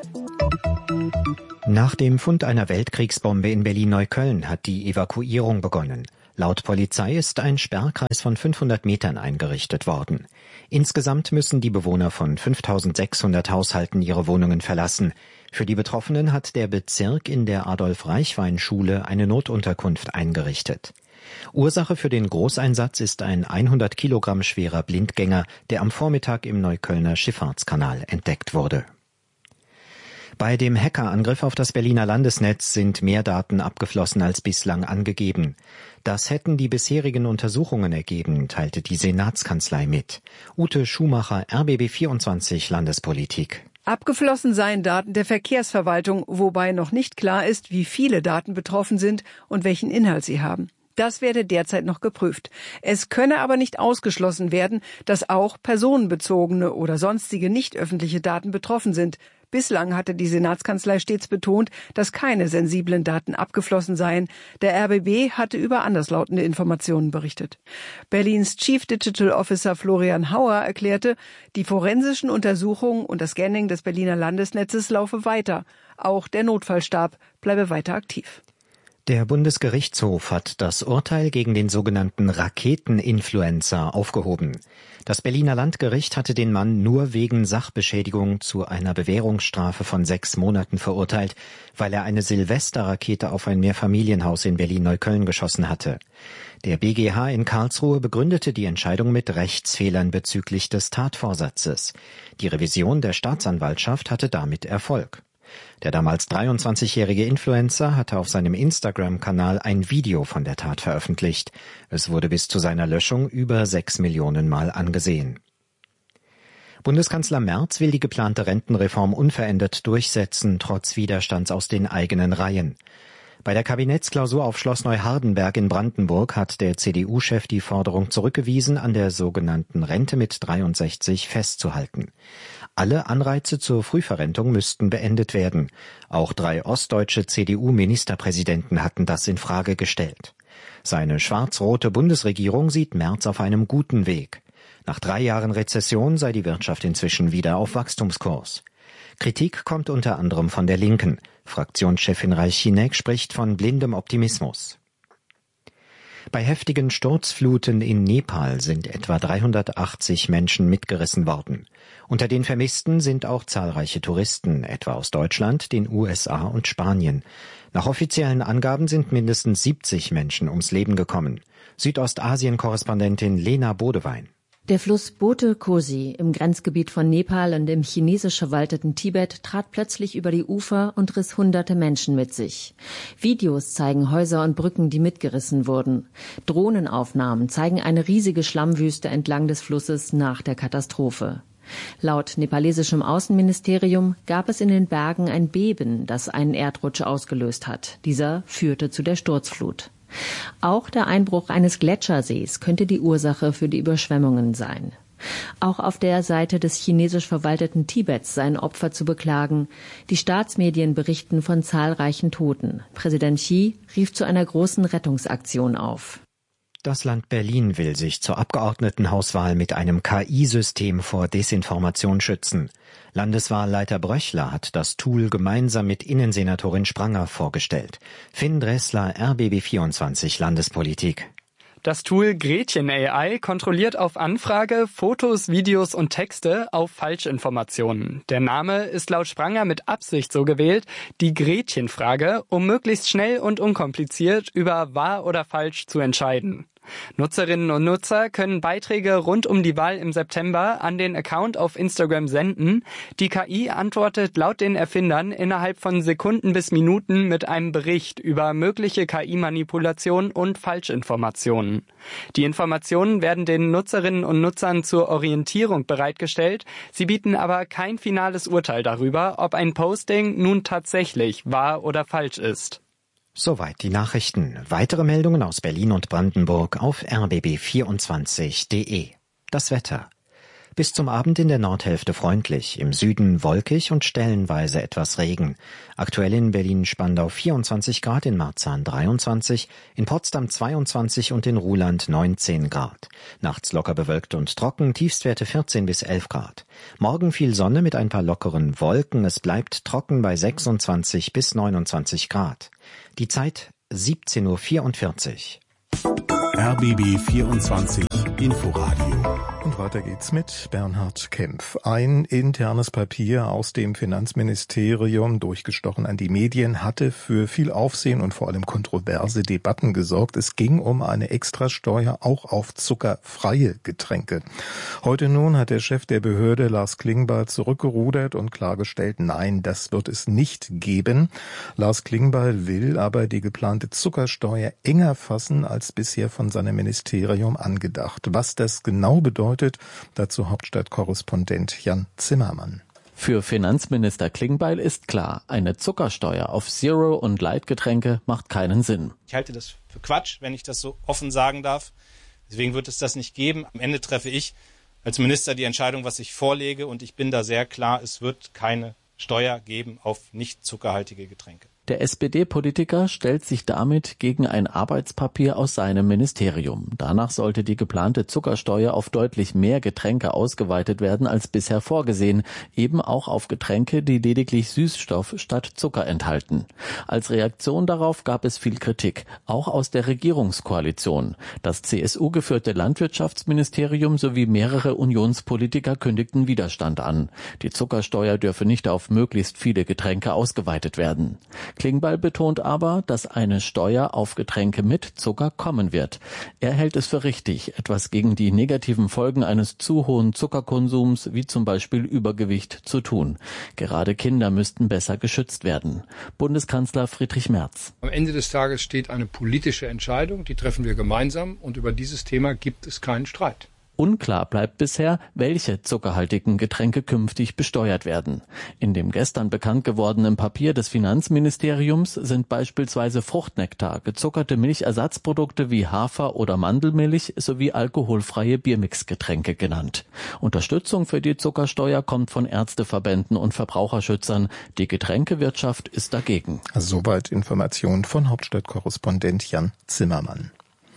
Nach dem Fund einer Weltkriegsbombe in Berlin-Neukölln hat die Evakuierung begonnen. Laut Polizei ist ein Sperrkreis von fünfhundert Metern eingerichtet worden. Insgesamt müssen die Bewohner von fünftausendsechshundert Haushalten ihre Wohnungen verlassen. Für die Betroffenen hat der Bezirk in der Adolf-Reichwein-Schule eine Notunterkunft eingerichtet. Ursache für den Großeinsatz ist ein hundert Kilogramm schwerer Blindgänger, der am Vormittag im Neuköllner Schifffahrtskanal entdeckt wurde. Bei dem Hackerangriff auf das Berliner Landesnetz sind mehr Daten abgeflossen als bislang angegeben. Das hätten die bisherigen Untersuchungen ergeben, teilte die Senatskanzlei mit. Ute Schumacher, R B B vierundzwanzig Landespolitik. Abgeflossen seien Daten der Verkehrsverwaltung, wobei noch nicht klar ist, wie viele Daten betroffen sind und welchen Inhalt sie haben. Das werde derzeit noch geprüft. Es könne aber nicht ausgeschlossen werden, dass auch personenbezogene oder sonstige nicht öffentliche Daten betroffen sind. Bislang hatte die Senatskanzlei stets betont, dass keine sensiblen Daten abgeflossen seien. Der R B B hatte über anderslautende Informationen berichtet. Berlins Chief Digital Officer Florian Hauer erklärte, die forensischen Untersuchungen und das Scanning des Berliner Landesnetzes laufe weiter. Auch der Notfallstab bleibe weiter aktiv. Der Bundesgerichtshof hat das Urteil gegen den sogenannten Raketeninfluencer aufgehoben. Das Berliner Landgericht hatte den Mann nur wegen Sachbeschädigung zu einer Bewährungsstrafe von sechs Monaten verurteilt, weil er eine Silvesterrakete auf ein Mehrfamilienhaus in Berlin-Neukölln geschossen hatte. Der B G H in Karlsruhe begründete die Entscheidung mit Rechtsfehlern bezüglich des Tatvorsatzes. Die Revision der Staatsanwaltschaft hatte damit Erfolg. Der damals dreiundzwanzigjährige Influencer hatte auf seinem Instagram-Kanal ein Video von der Tat veröffentlicht. Es wurde bis zu seiner Löschung über sechs Millionen Mal angesehen. Bundeskanzler Merz will die geplante Rentenreform unverändert durchsetzen, trotz Widerstands aus den eigenen Reihen. Bei der Kabinettsklausur auf Schloss Neuhardenberg in Brandenburg hat der C D U-Chef die Forderung zurückgewiesen, an der sogenannten Rente mit dreiundsechzig festzuhalten. Alle Anreize zur Frühverrentung müssten beendet werden. Auch drei ostdeutsche C D U-Ministerpräsidenten hatten das in Frage gestellt. Seine schwarz-rote Bundesregierung sieht Merz auf einem guten Weg. Nach drei Jahren Rezession sei die Wirtschaft inzwischen wieder auf Wachstumskurs. Kritik kommt unter anderem von der Linken. Fraktionschefin Reichinek spricht von blindem Optimismus. Bei heftigen Sturzfluten in Nepal sind etwa dreihundertachtzig Menschen mitgerissen worden. Unter den Vermissten sind auch zahlreiche Touristen, etwa aus Deutschland, den U S A und Spanien. Nach offiziellen Angaben sind mindestens siebzig Menschen ums Leben gekommen. Südostasien-Korrespondentin Lena Bodewein. Der Fluss Bote Kosi im Grenzgebiet von Nepal und im chinesisch verwalteten Tibet trat plötzlich über die Ufer und riss hunderte Menschen mit sich. Videos zeigen Häuser und Brücken, die mitgerissen wurden. Drohnenaufnahmen zeigen eine riesige Schlammwüste entlang des Flusses nach der Katastrophe. Laut nepalesischem Außenministerium gab es in den Bergen ein Beben, das einen Erdrutsch ausgelöst hat. Dieser führte zu der Sturzflut. Auch der Einbruch eines Gletschersees könnte die Ursache für die Überschwemmungen sein. Auch auf der Seite des chinesisch verwalteten Tibets seien Opfer zu beklagen. Die Staatsmedien berichten von zahlreichen Toten. Präsident Xi rief zu einer großen Rettungsaktion auf. Das Land Berlin will sich zur Abgeordnetenhauswahl mit einem K I-System vor Desinformation schützen. Landeswahlleiter Bröchler hat das Tool gemeinsam mit Innensenatorin Spranger vorgestellt. Finn Dressler, R B B vierundzwanzig Landespolitik. Das Tool Gretchen A I kontrolliert auf Anfrage Fotos, Videos und Texte auf Falschinformationen. Der Name ist laut Spranger mit Absicht so gewählt, die Gretchen-Frage, um möglichst schnell und unkompliziert über wahr oder falsch zu entscheiden. Nutzerinnen und Nutzer können Beiträge rund um die Wahl im September an den Account auf Instagram senden. Die K I antwortet laut den Erfindern innerhalb von Sekunden bis Minuten mit einem Bericht über mögliche K I-Manipulation und Falschinformationen. Die Informationen werden den Nutzerinnen und Nutzern zur Orientierung bereitgestellt. Sie bieten aber kein finales Urteil darüber, ob ein Posting nun tatsächlich wahr oder falsch ist. Soweit die Nachrichten. Weitere Meldungen aus Berlin und Brandenburg auf r b b vierundzwanzig punkt d e. Das Wetter. Bis zum Abend in der Nordhälfte freundlich, im Süden wolkig und stellenweise etwas Regen. Aktuell in Berlin-Spandau vierundzwanzig Grad, in Marzahn dreiundzwanzig, in Potsdam zweiundzwanzig und in Ruhland neunzehn Grad. Nachts locker bewölkt und trocken, Tiefstwerte vierzehn bis elf Grad. Morgen viel Sonne mit ein paar lockeren Wolken, es bleibt trocken bei sechsundzwanzig bis neunundzwanzig Grad. Die Zeit siebzehn Uhr vierundvierzig. R B B vierundzwanzig Inforadio. Und weiter geht's mit Bernhard Kempf. Ein internes Papier aus dem Finanzministerium, durchgestochen an die Medien, hatte für viel Aufsehen und vor allem kontroverse Debatten gesorgt. Es ging um eine Extrasteuer auch auf zuckerfreie Getränke. Heute nun hat der Chef der Behörde, Lars Klingbeil, zurückgerudert und klargestellt, nein, das wird es nicht geben. Lars Klingbeil will aber die geplante Zuckersteuer enger fassen als bisher von seinem Ministerium angedacht. Was das genau bedeutet, dazu Hauptstadtkorrespondent Jan Zimmermann. Für Finanzminister Klingbeil ist klar, eine Zuckersteuer auf Zero- und Light-Getränke macht keinen Sinn. Ich halte das für Quatsch, wenn ich das so offen sagen darf. Deswegen wird es das nicht geben. Am Ende treffe ich als Minister die Entscheidung, was ich vorlege. Und ich bin da sehr klar, es wird keine Steuer geben auf nicht zuckerhaltige Getränke. Der S P D-Politiker stellt sich damit gegen ein Arbeitspapier aus seinem Ministerium. Danach sollte die geplante Zuckersteuer auf deutlich mehr Getränke ausgeweitet werden als bisher vorgesehen, eben auch auf Getränke, die lediglich Süßstoff statt Zucker enthalten. Als Reaktion darauf gab es viel Kritik, auch aus der Regierungskoalition. Das C S U-geführte Landwirtschaftsministerium sowie mehrere Unionspolitiker kündigten Widerstand an. Die Zuckersteuer dürfe nicht auf möglichst viele Getränke ausgeweitet werden. Klingbeil betont aber, dass eine Steuer auf Getränke mit Zucker kommen wird. Er hält es für richtig, etwas gegen die negativen Folgen eines zu hohen Zuckerkonsums, wie zum Beispiel Übergewicht, zu tun. Gerade Kinder müssten besser geschützt werden. Bundeskanzler Friedrich Merz. Am Ende des Tages steht eine politische Entscheidung, die treffen wir gemeinsam, und über dieses Thema gibt es keinen Streit. Unklar bleibt bisher, welche zuckerhaltigen Getränke künftig besteuert werden. In dem gestern bekannt gewordenen Papier des Finanzministeriums sind beispielsweise Fruchtnektar, gezuckerte Milchersatzprodukte wie Hafer- oder Mandelmilch sowie alkoholfreie Biermixgetränke genannt. Unterstützung für die Zuckersteuer kommt von Ärzteverbänden und Verbraucherschützern. Die Getränkewirtschaft ist dagegen. Soweit Informationen von Hauptstadtkorrespondent Jan Zimmermann.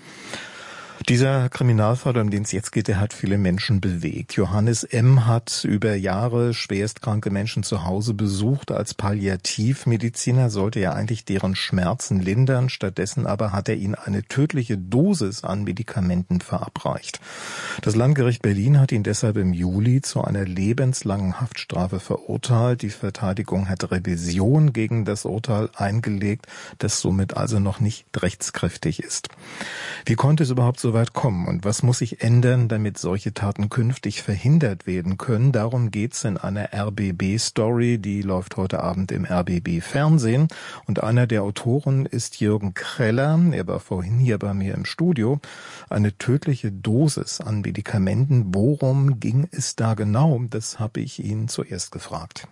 Dieser Kriminalfall, um den es jetzt geht, der hat viele Menschen bewegt. Johannes M. hat über Jahre schwerstkranke Menschen zu Hause besucht. Als Palliativmediziner sollte er eigentlich deren Schmerzen lindern. Stattdessen aber hat er ihnen eine tödliche Dosis an Medikamenten verabreicht. Das Landgericht Berlin hat ihn deshalb im Juli zu einer lebenslangen Haftstrafe verurteilt. Die Verteidigung hat Revision gegen das Urteil eingelegt, das somit also noch nicht rechtskräftig ist. Wie konnte es überhaupt so weit kommen und was muss sich ändern, damit solche Taten künftig verhindert werden können? Darum geht's in einer R B B-Story, die läuft heute Abend im R B B-Fernsehen. Und einer der Autoren ist Jürgen Kreller. Er war vorhin hier bei mir im Studio. Eine tödliche Dosis an Medikamenten. Worum ging es da genau? Das habe ich ihn zuerst gefragt.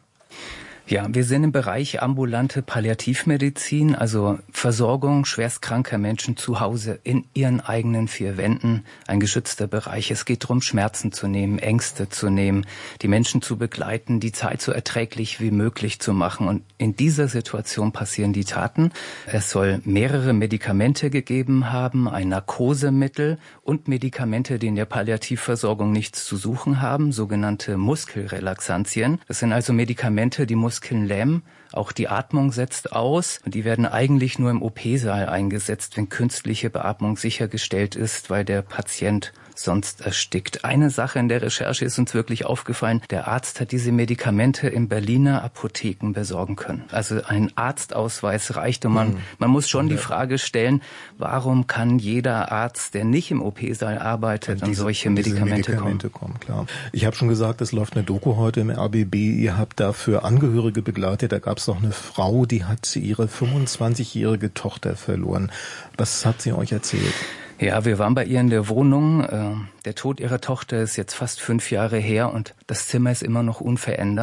Ja, wir sind im Bereich ambulante Palliativmedizin, also Versorgung schwerstkranker Menschen zu Hause in ihren eigenen vier Wänden, ein geschützter Bereich. Es geht darum, Schmerzen zu nehmen, Ängste zu nehmen, die Menschen zu begleiten, die Zeit so erträglich wie möglich zu machen. Und in dieser Situation passieren die Taten. Es soll mehrere Medikamente gegeben haben, ein Narkosemittel und Medikamente, die in der Palliativversorgung nichts zu suchen haben, sogenannte Muskelrelaxantien. Das sind also Medikamente, die Muskeln lähmen, auch die Atmung setzt aus und die werden eigentlich nur im O P-Saal eingesetzt, wenn künstliche Beatmung sichergestellt ist, weil der Patient sonst erstickt. Eine Sache in der Recherche ist uns wirklich aufgefallen. Der Arzt hat diese Medikamente in Berliner Apotheken besorgen können. Also ein Arztausweis reicht und man, man muss schon die Frage stellen, warum kann jeder Arzt, der nicht im O P-Saal arbeitet, an solche Medikamente, Medikamente kommen? kommen klar. Ich habe schon gesagt, es läuft eine Doku heute im R B B. Ihr habt dafür Angehörige begleitet. Da gab es noch eine Frau, die hat ihre fünfundzwanzigjährige Tochter verloren. Was hat sie euch erzählt? Ja, wir waren bei ihr in der Wohnung. Der Tod ihrer Tochter ist jetzt fast fünf Jahre her und das Zimmer ist immer noch unverändert.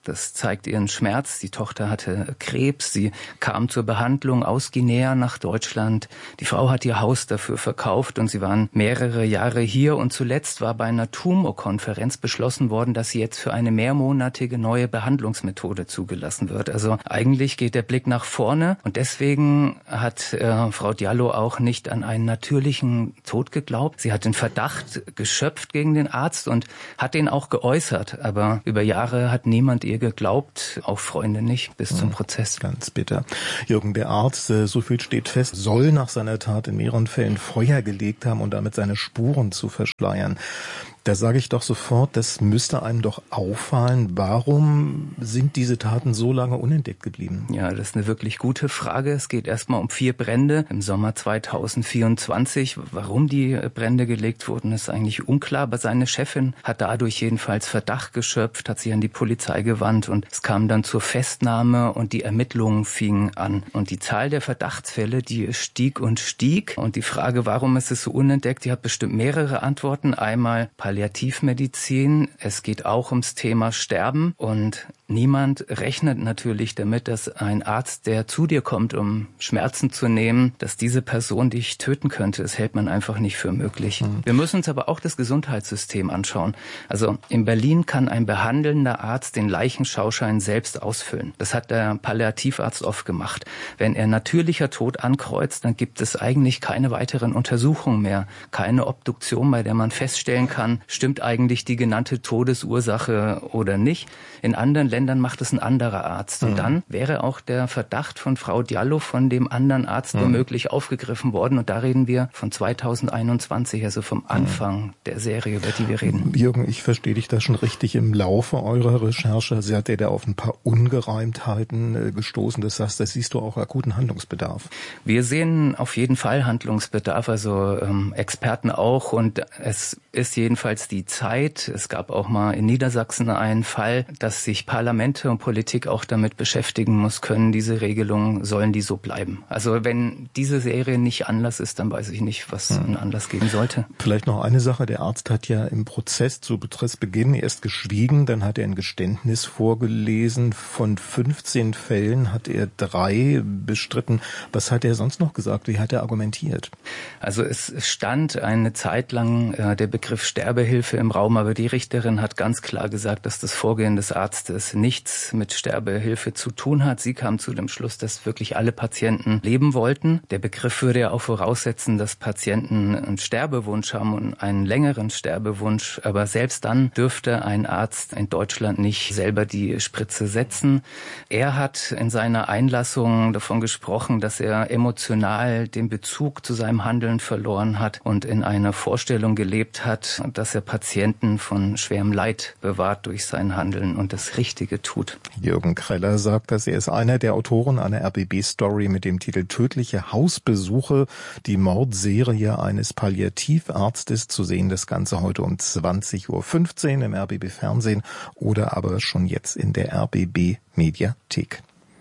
Das zeigt ihren Schmerz. Die Tochter hatte Krebs. Sie kam zur Behandlung aus Guinea nach Deutschland. Die Frau hat ihr Haus dafür verkauft und sie waren mehrere Jahre hier. Und zuletzt war bei einer Tumorkonferenz beschlossen worden, dass sie jetzt für eine mehrmonatige neue Behandlungsmethode zugelassen wird. Also eigentlich geht der Blick nach vorne. Und deswegen hat äh, Frau Diallo auch nicht an einen natürlichen Tod geglaubt. Sie hat den Verdacht geschöpft gegen den Arzt und hat den auch geäußert. Aber über Jahre hat niemand ihr geglaubt, auch Freunde nicht, bis zum Prozess. Ganz bitter. Jürgen, der Arzt, so viel steht fest, soll nach seiner Tat in mehreren Fällen Feuer gelegt haben, um damit seine Spuren zu verschleiern. Da sage ich doch sofort, das müsste einem doch auffallen. Warum sind diese Taten so lange unentdeckt geblieben? Ja, das ist eine wirklich gute Frage. Es geht erstmal um vier Brände im Sommer zweitausendvierundzwanzig. Warum die Brände gelegt wurden, ist eigentlich unklar. Aber seine Chefin hat dadurch jedenfalls Verdacht geschöpft, hat sich an die Polizei gewandt und es kam dann zur Festnahme und die Ermittlungen fingen an. Und die Zahl der Verdachtsfälle, die stieg und stieg. Und die Frage, warum ist es so unentdeckt, die hat bestimmt mehrere Antworten. Einmal Palliativmedizin. Es geht auch ums Thema Sterben und niemand rechnet natürlich damit, dass ein Arzt, der zu dir kommt, um Schmerzen zu nehmen, dass diese Person dich töten könnte. Das hält man einfach nicht für möglich. Mhm. Wir müssen uns aber auch das Gesundheitssystem anschauen. Also in Berlin kann ein behandelnder Arzt den Leichenschauschein selbst ausfüllen. Das hat der Palliativarzt oft gemacht. Wenn er natürlicher Tod ankreuzt, dann gibt es eigentlich keine weiteren Untersuchungen mehr. Keine Obduktion, bei der man feststellen kann, stimmt eigentlich die genannte Todesursache oder nicht. In anderen Ländern macht es ein anderer Arzt. Und mhm. dann wäre auch der Verdacht von Frau Diallo von dem anderen Arzt mhm. womöglich aufgegriffen worden. Und da reden wir von zweitausendeinundzwanzig, also vom Anfang mhm. der Serie, über die wir reden. Jürgen, ich verstehe dich da schon richtig. Im Laufe eurer Recherche seid ihr da auf ein paar Ungereimtheiten äh, gestoßen. Das heißt, da siehst du auch akuten Handlungsbedarf. Wir sehen auf jeden Fall Handlungsbedarf, also ähm, Experten auch. Und es ist jedenfalls die Zeit. Es gab auch mal in Niedersachsen einen Fall, dass sich Parlamente und Politik auch damit beschäftigen muss, können diese Regelungen, sollen die so bleiben? Also wenn diese Serie nicht Anlass ist, dann weiß ich nicht, was hm. einen Anlass geben sollte. Vielleicht noch eine Sache. Der Arzt hat ja im Prozess zu Prozessbeginn erst geschwiegen, dann hat er ein Geständnis vorgelesen. Von fünfzehn Fällen hat er drei bestritten. Was hat er sonst noch gesagt? Wie hat er argumentiert? Also es stand eine Zeit lang äh, der Begriff Sterbehilfe im Raum, aber die Richterin hat ganz klar gesagt, dass das Vorgehen des Arztes nichts mit Sterbehilfe zu tun hat. Sie kam zu dem Schluss, dass wirklich alle Patienten leben wollten. Der Begriff würde ja auch voraussetzen, dass Patienten einen Sterbewunsch haben und einen längeren Sterbewunsch. Aber selbst dann dürfte ein Arzt in Deutschland nicht selber die Spritze setzen. Er hat in seiner Einlassung davon gesprochen, dass er emotional den Bezug zu seinem Handeln verloren hat und in einer Vorstellung gelebt hat, dass er Patienten von schwerem Leid bewahrt durch sein Handeln und das Richtige tut. Jürgen Kreller sagt, dass er ist einer der Autoren einer R B B-Story mit dem Titel Tödliche Hausbesuche, die Mordserie eines Palliativarztes. Zu sehen das Ganze heute um zwanzig Uhr fünfzehn im R B B-Fernsehen oder aber schon jetzt in der R B B-Mediathek.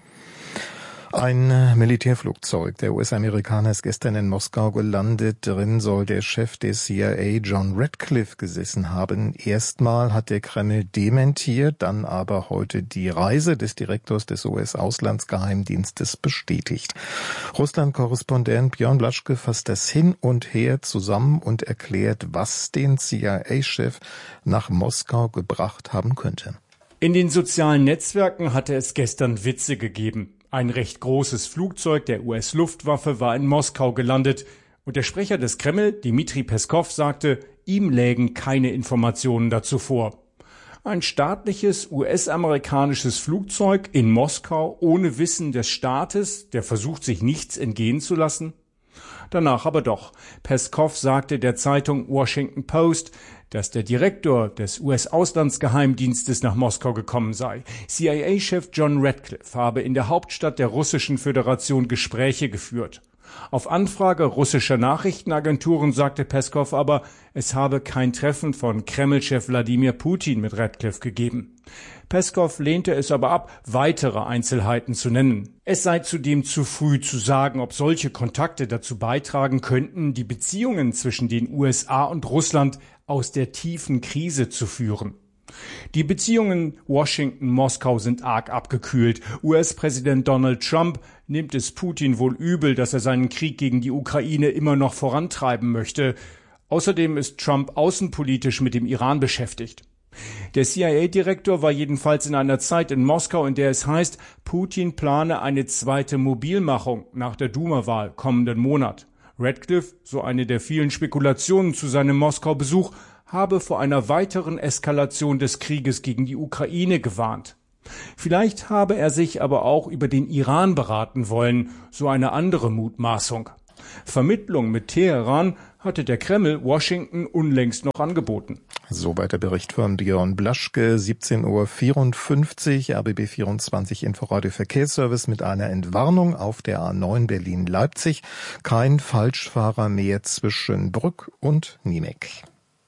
Ein Militärflugzeug der U S-Amerikaner ist gestern in Moskau gelandet. Drin soll der Chef der C I A, John Ratcliffe, gesessen haben. Erstmal hat der Kreml dementiert, dann aber heute die Reise des Direktors des U S-Auslandsgeheimdienstes bestätigt. Russland-Korrespondent Björn Blaschke fasst das hin und her zusammen und erklärt, was den C I A-Chef nach Moskau gebracht haben könnte. In den sozialen Netzwerken hatte es gestern Witze gegeben. Ein recht großes Flugzeug der U S-Luftwaffe war in Moskau gelandet und der Sprecher des Kreml, Dmitri Peskow, sagte, ihm lägen keine Informationen dazu vor. Ein staatliches U S-amerikanisches Flugzeug in Moskau ohne Wissen des Staates, der versucht, sich nichts entgehen zu lassen? Danach aber doch. Peskow sagte der Zeitung Washington Post, dass der Direktor des U S-Auslandsgeheimdienstes nach Moskau gekommen sei. C I A-Chef John Ratcliffe habe in der Hauptstadt der Russischen Föderation Gespräche geführt. Auf Anfrage russischer Nachrichtenagenturen sagte Peskow aber, es habe kein Treffen von Kreml-Chef Wladimir Putin mit Ratcliffe gegeben. Peskow lehnte es aber ab, weitere Einzelheiten zu nennen. Es sei zudem zu früh zu sagen, ob solche Kontakte dazu beitragen könnten, die Beziehungen zwischen den U S A und Russland aus der tiefen Krise zu führen. Die Beziehungen Washington-Moskau sind arg abgekühlt. U S-Präsident Donald Trump nimmt es Putin wohl übel, dass er seinen Krieg gegen die Ukraine immer noch vorantreiben möchte. Außerdem ist Trump außenpolitisch mit dem Iran beschäftigt. Der C I A-Direktor war jedenfalls in einer Zeit in Moskau, in der es heißt, Putin plane eine zweite Mobilmachung nach der Duma-Wahl kommenden Monat. Radcliffe, so eine der vielen Spekulationen zu seinem Moskau-Besuch, habe vor einer weiteren Eskalation des Krieges gegen die Ukraine gewarnt. Vielleicht habe er sich aber auch über den Iran beraten wollen, so eine andere Mutmaßung. Vermittlung mit Teheran hatte der Kreml Washington unlängst noch angeboten. Soweit der Bericht von Björn Blaschke, siebzehn Uhr vierundfünfzig, R B B vierundzwanzig Inforadio Verkehrsservice mit einer Entwarnung auf der A neun Berlin-Leipzig. Kein Falschfahrer mehr zwischen Brück und Niemek.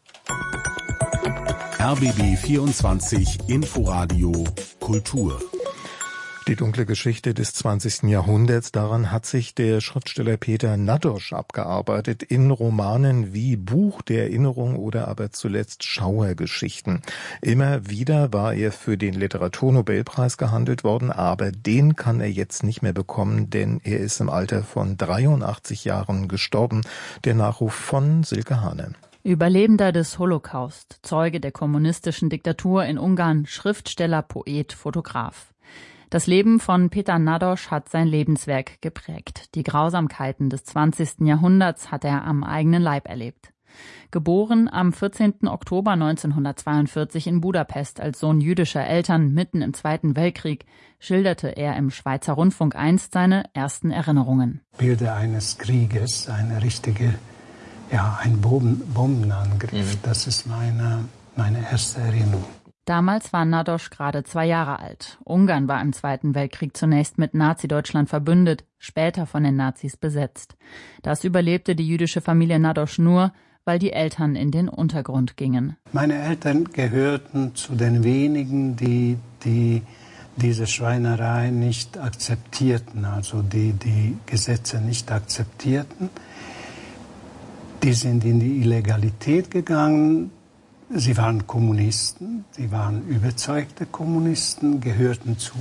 R B B vierundzwanzig Inforadio Kultur. Die dunkle Geschichte des zwanzigsten Jahrhunderts, daran hat sich der Schriftsteller Peter Nadosch abgearbeitet, in Romanen wie Buch der Erinnerung oder aber zuletzt Schauergeschichten. Immer wieder war er für den Literaturnobelpreis gehandelt worden, aber den kann er jetzt nicht mehr bekommen, denn er ist im Alter von dreiundachtzig Jahren gestorben. Der Nachruf von Silke Hane. Überlebender des Holocaust, Zeuge der kommunistischen Diktatur in Ungarn, Schriftsteller, Poet, Fotograf. Das Leben von Peter Nadosch hat sein Lebenswerk geprägt. Die Grausamkeiten des zwanzigsten Jahrhunderts hat er am eigenen Leib erlebt. Geboren am vierzehnten Oktober neunzehnhundertzweiundvierzig in Budapest als Sohn jüdischer Eltern mitten im Zweiten Weltkrieg, schilderte er im Schweizer Rundfunk einst seine ersten Erinnerungen. Bilder eines Krieges, eine richtige, ja, ein Bomben, Bombenangriff, mhm. das ist meine, meine erste Erinnerung. Damals war Nadosch gerade zwei Jahre alt. Ungarn war im Zweiten Weltkrieg zunächst mit Nazi-Deutschland verbündet, später von den Nazis besetzt. Das überlebte die jüdische Familie Nadosch nur, weil die Eltern in den Untergrund gingen. Meine Eltern gehörten zu den wenigen, die, die diese Schweinerei nicht akzeptierten, also die die Gesetze nicht akzeptierten. Die sind in die Illegalität gegangen. Sie waren Kommunisten, sie waren überzeugte Kommunisten, gehörten zur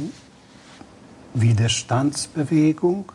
Widerstandsbewegung.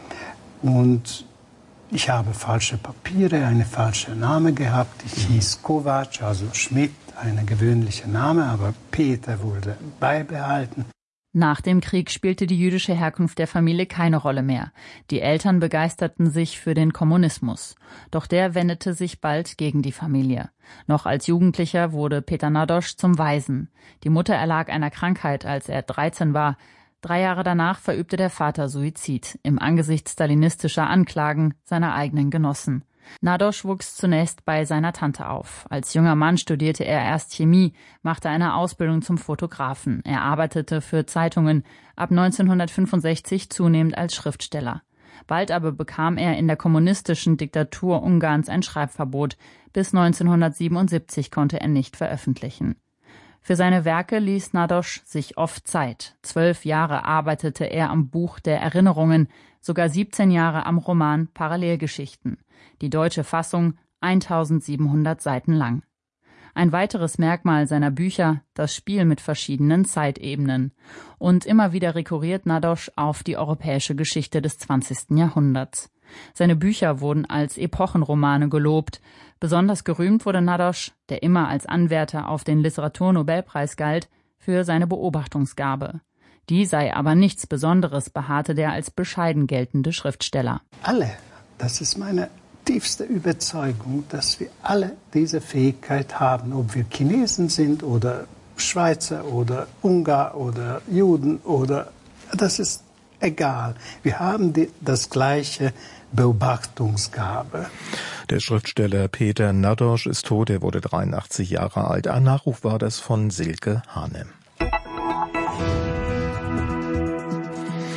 Und ich habe falsche Papiere, eine falsche Name gehabt. Ich hieß Kovac, also Schmidt, ein gewöhnlicher Name, aber Peter wurde beibehalten. Nach dem Krieg spielte die jüdische Herkunft der Familie keine Rolle mehr. Die Eltern begeisterten sich für den Kommunismus. Doch der wendete sich bald gegen die Familie. Noch als Jugendlicher wurde Peter Nadosch zum Waisen. Die Mutter erlag einer Krankheit, als er dreizehn war. Drei Jahre danach verübte der Vater Suizid, im Angesicht stalinistischer Anklagen seiner eigenen Genossen. Nadosch wuchs zunächst bei seiner Tante auf. Als junger Mann studierte er erst Chemie, machte eine Ausbildung zum Fotografen. Er arbeitete für Zeitungen, ab neunzehnhundertfünfundsechzig zunehmend als Schriftsteller. Bald aber bekam er in der kommunistischen Diktatur Ungarns ein Schreibverbot. Bis neunzehnhundertsiebenundsiebzig konnte er nicht veröffentlichen. Für seine Werke ließ Nadosch sich oft Zeit. Zwölf Jahre arbeitete er am Buch der Erinnerungen, sogar siebzehn Jahre am Roman Parallelgeschichten. Die deutsche Fassung eintausendsiebenhundert Seiten lang. Ein weiteres Merkmal seiner Bücher, das Spiel mit verschiedenen Zeitebenen. Und immer wieder rekurriert Nadosch auf die europäische Geschichte des zwanzigsten Jahrhunderts. Seine Bücher wurden als Epochenromane gelobt. Besonders gerühmt wurde Nadosch, der immer als Anwärter auf den Literaturnobelpreis galt, für seine Beobachtungsgabe. Die sei aber nichts Besonderes, beharrte der als bescheiden geltende Schriftsteller. Alle, das ist meine tiefste Überzeugung, dass wir alle diese Fähigkeit haben, ob wir Chinesen sind oder Schweizer oder Ungar oder Juden oder, das ist egal. Wir haben die, das gleiche Beobachtungsgabe. Der Schriftsteller Peter Nadosch ist tot, er wurde dreiundachtzig Jahre alt. Ein Nachruf war das von Silke Hane.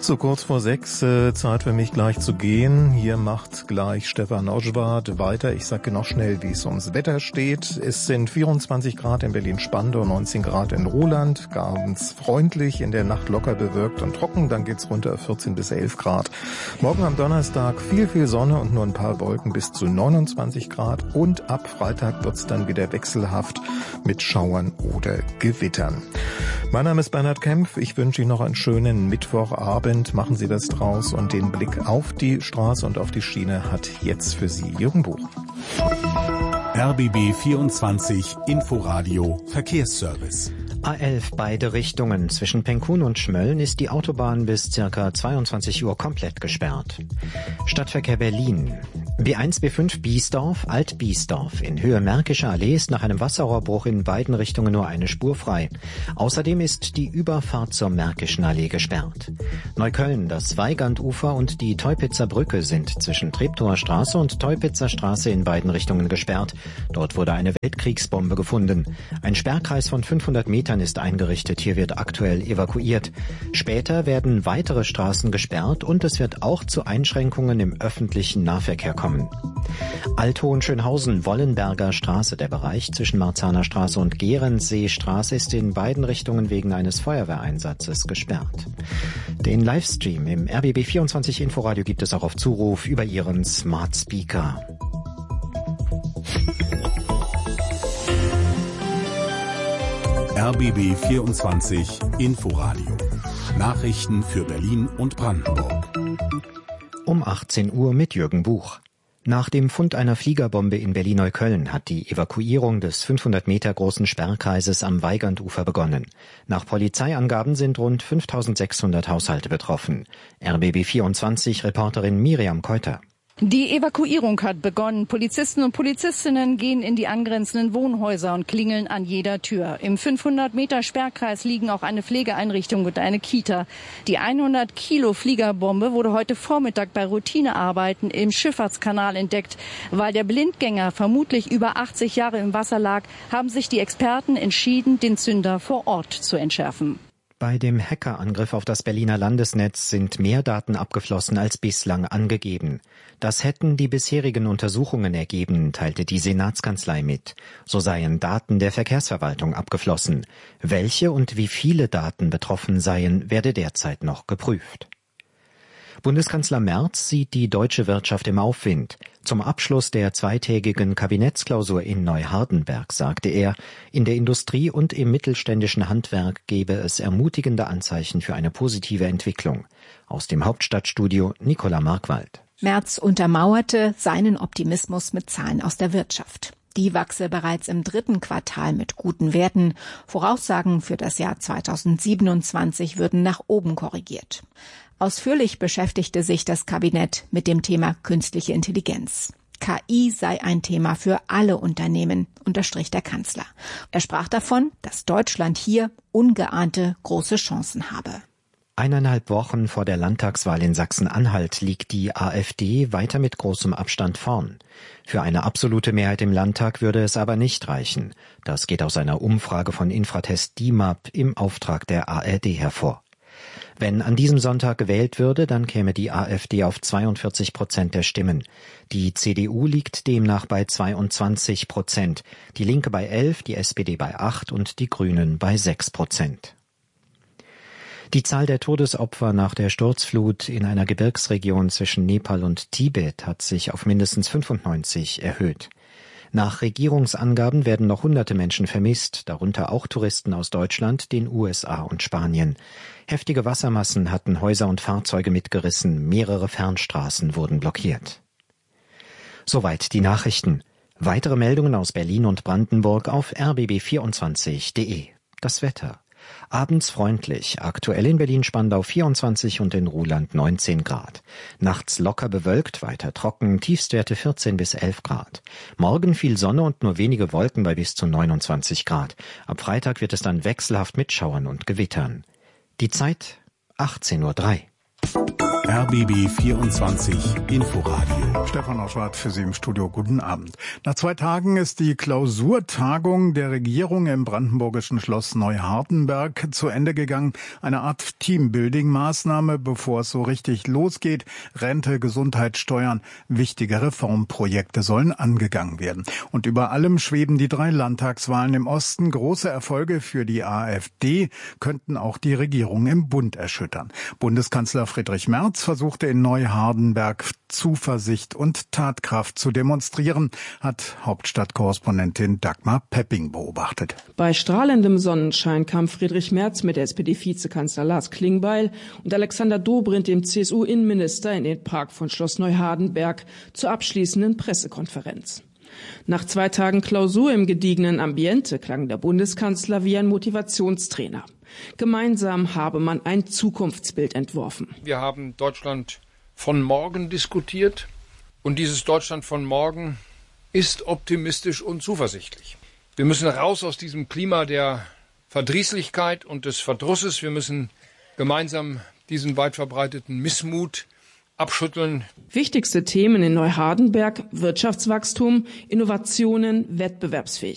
So kurz vor sechs, äh, Zeit für mich gleich zu gehen. Hier macht gleich Stefan Oschwart weiter. Ich sage noch schnell, wie es ums Wetter steht. Es sind vierundzwanzig Grad in Berlin-Spandau, neunzehn Grad in Roland, ganz freundlich, in der Nacht locker bewölkt und trocken. Dann geht's runter auf vierzehn bis elf Grad. Morgen am Donnerstag viel, viel Sonne und nur ein paar Wolken bis zu neunundzwanzig Grad. Und ab Freitag wird's dann wieder wechselhaft mit Schauern oder Gewittern. Mein Name ist Bernhard Kempf. Ich wünsche Ihnen noch einen schönen Mittwochabend. Machen Sie das draus, und den Blick auf die Straße und auf die Schiene hat jetzt für Sie Jürgen Buch. R B B vierundzwanzig Inforadio Verkehrsservice. A elf beide Richtungen. Zwischen Penkun und Schmölln ist die Autobahn bis ca. zweiundzwanzig Uhr komplett gesperrt. Stadtverkehr Berlin. B eins B fünf Biesdorf, Alt-Biesdorf. In Höhe Märkische Allee ist nach einem Wasserrohrbruch in beiden Richtungen nur eine Spur frei. Außerdem ist die Überfahrt zur Märkischen Allee gesperrt. Neukölln, das Weigandufer und die Teupitzer Brücke sind zwischen Treptower Straße und Teupitzer Straße in beiden Richtungen gesperrt. Dort wurde eine Weltkriegsbombe gefunden. Ein Sperrkreis von fünfhundert Metern ist eingerichtet. Hier wird aktuell evakuiert. Später werden weitere Straßen gesperrt und es wird auch zu Einschränkungen im öffentlichen Nahverkehr kommen. Althohenschönhausen, Wollenberger Straße. Der Bereich zwischen Marzahner Straße und Gerenseestraße ist in beiden Richtungen wegen eines Feuerwehreinsatzes gesperrt. Den Livestream im R B B vierundzwanzig Inforadio gibt es auch auf Zuruf über Ihren Smart Speaker. R B B vierundzwanzig Inforadio. Nachrichten für Berlin und Brandenburg. Um achtzehn Uhr mit Jürgen Buch. Nach dem Fund einer Fliegerbombe in Berlin-Neukölln hat die Evakuierung des fünfhundert Meter großen Sperrkreises am Weigandufer begonnen. Nach Polizeiangaben sind rund fünftausendsechshundert Haushalte betroffen. R B B vierundzwanzig Reporterin Miriam Keuter. Die Evakuierung hat begonnen. Polizisten und Polizistinnen gehen in die angrenzenden Wohnhäuser und klingeln an jeder Tür. Im fünfhundert Meter Sperrkreis liegen auch eine Pflegeeinrichtung und eine Kita. Die hundert Kilo Fliegerbombe wurde heute Vormittag bei Routinearbeiten im Schifffahrtskanal entdeckt. Weil der Blindgänger vermutlich über achtzig Jahre im Wasser lag, haben sich die Experten entschieden, den Zünder vor Ort zu entschärfen. Bei dem Hackerangriff auf das Berliner Landesnetz sind mehr Daten abgeflossen als bislang angegeben. Das hätten die bisherigen Untersuchungen ergeben, teilte die Senatskanzlei mit. So seien Daten der Verkehrsverwaltung abgeflossen. Welche und wie viele Daten betroffen seien, werde derzeit noch geprüft. Bundeskanzler Merz sieht die deutsche Wirtschaft im Aufwind. Zum Abschluss der zweitägigen Kabinettsklausur in Neuhardenberg sagte er, in der Industrie und im mittelständischen Handwerk gebe es ermutigende Anzeichen für eine positive Entwicklung. Aus dem Hauptstadtstudio Nicola Markwald. Merz untermauerte seinen Optimismus mit Zahlen aus der Wirtschaft. Die wachse bereits im dritten Quartal mit guten Werten. Voraussagen für das Jahr zweitausendsiebenundzwanzig würden nach oben korrigiert. Ausführlich beschäftigte sich das Kabinett mit dem Thema künstliche Intelligenz. K I sei ein Thema für alle Unternehmen, unterstrich der Kanzler. Er sprach davon, dass Deutschland hier ungeahnte große Chancen habe. Eineinhalb Wochen vor der Landtagswahl in Sachsen-Anhalt liegt die AfD weiter mit großem Abstand vorn. Für eine absolute Mehrheit im Landtag würde es aber nicht reichen. Das geht aus einer Umfrage von Infratest D I M A P im Auftrag der A R D hervor. Wenn an diesem Sonntag gewählt würde, dann käme die AfD auf zweiundvierzig Prozent der Stimmen. Die C D U liegt demnach bei zweiundzwanzig Prozent, die Linke bei elf, die S P D bei acht und die Grünen bei sechs Prozent. Die Zahl der Todesopfer nach der Sturzflut in einer Gebirgsregion zwischen Nepal und Tibet hat sich auf mindestens fünfundneunzig erhöht. Nach Regierungsangaben werden noch hunderte Menschen vermisst, darunter auch Touristen aus Deutschland, den U S A und Spanien. Heftige Wassermassen hatten Häuser und Fahrzeuge mitgerissen, mehrere Fernstraßen wurden blockiert. Soweit die Nachrichten. Weitere Meldungen aus Berlin und Brandenburg auf r b b vierundzwanzig punkt de. Das Wetter. Abends freundlich, aktuell in Berlin-Spandau vierundzwanzig und in Ruhland neunzehn Grad. Nachts locker bewölkt, weiter trocken, Tiefstwerte vierzehn bis elf Grad. Morgen viel Sonne und nur wenige Wolken bei bis zu neunundzwanzig Grad. Ab Freitag wird es dann wechselhaft mit Schauern und Gewittern. Die Zeit achtzehn Uhr drei. R B B vierundzwanzig Inforadio. Stefan Oschwart für Sie im Studio. Guten Abend. Nach zwei Tagen ist die Klausurtagung der Regierung im brandenburgischen Schloss Neuhardenberg zu Ende gegangen. Eine Art Teambuilding-Maßnahme, bevor es so richtig losgeht. Rente, Gesundheit, Steuern, wichtige Reformprojekte sollen angegangen werden. Und über allem schweben die drei Landtagswahlen im Osten. Große Erfolge für die AfD könnten auch die Regierung im Bund erschüttern. Bundeskanzler Friedrich Merz versuchte in Neuhardenberg Zuversicht und Tatkraft zu demonstrieren, hat Hauptstadtkorrespondentin Dagmar Pepping beobachtet. Bei strahlendem Sonnenschein kam Friedrich Merz mit S P D-Vizekanzler Lars Klingbeil und Alexander Dobrindt, dem C S U-Innenminister, in den Park von Schloss Neuhardenberg zur abschließenden Pressekonferenz. Nach zwei Tagen Klausur im gediegenen Ambiente klang der Bundeskanzler wie ein Motivationstrainer. Gemeinsam habe man ein Zukunftsbild entworfen. Wir haben Deutschland von morgen diskutiert und dieses Deutschland von morgen ist optimistisch und zuversichtlich. Wir müssen raus aus diesem Klima der Verdrießlichkeit und des Verdrusses. Wir müssen gemeinsam diesen weit verbreiteten Missmut abschütteln. Wichtigste Themen in Neuhardenberg: Wirtschaftswachstum, Innovationen, Wettbewerbsfähigkeit.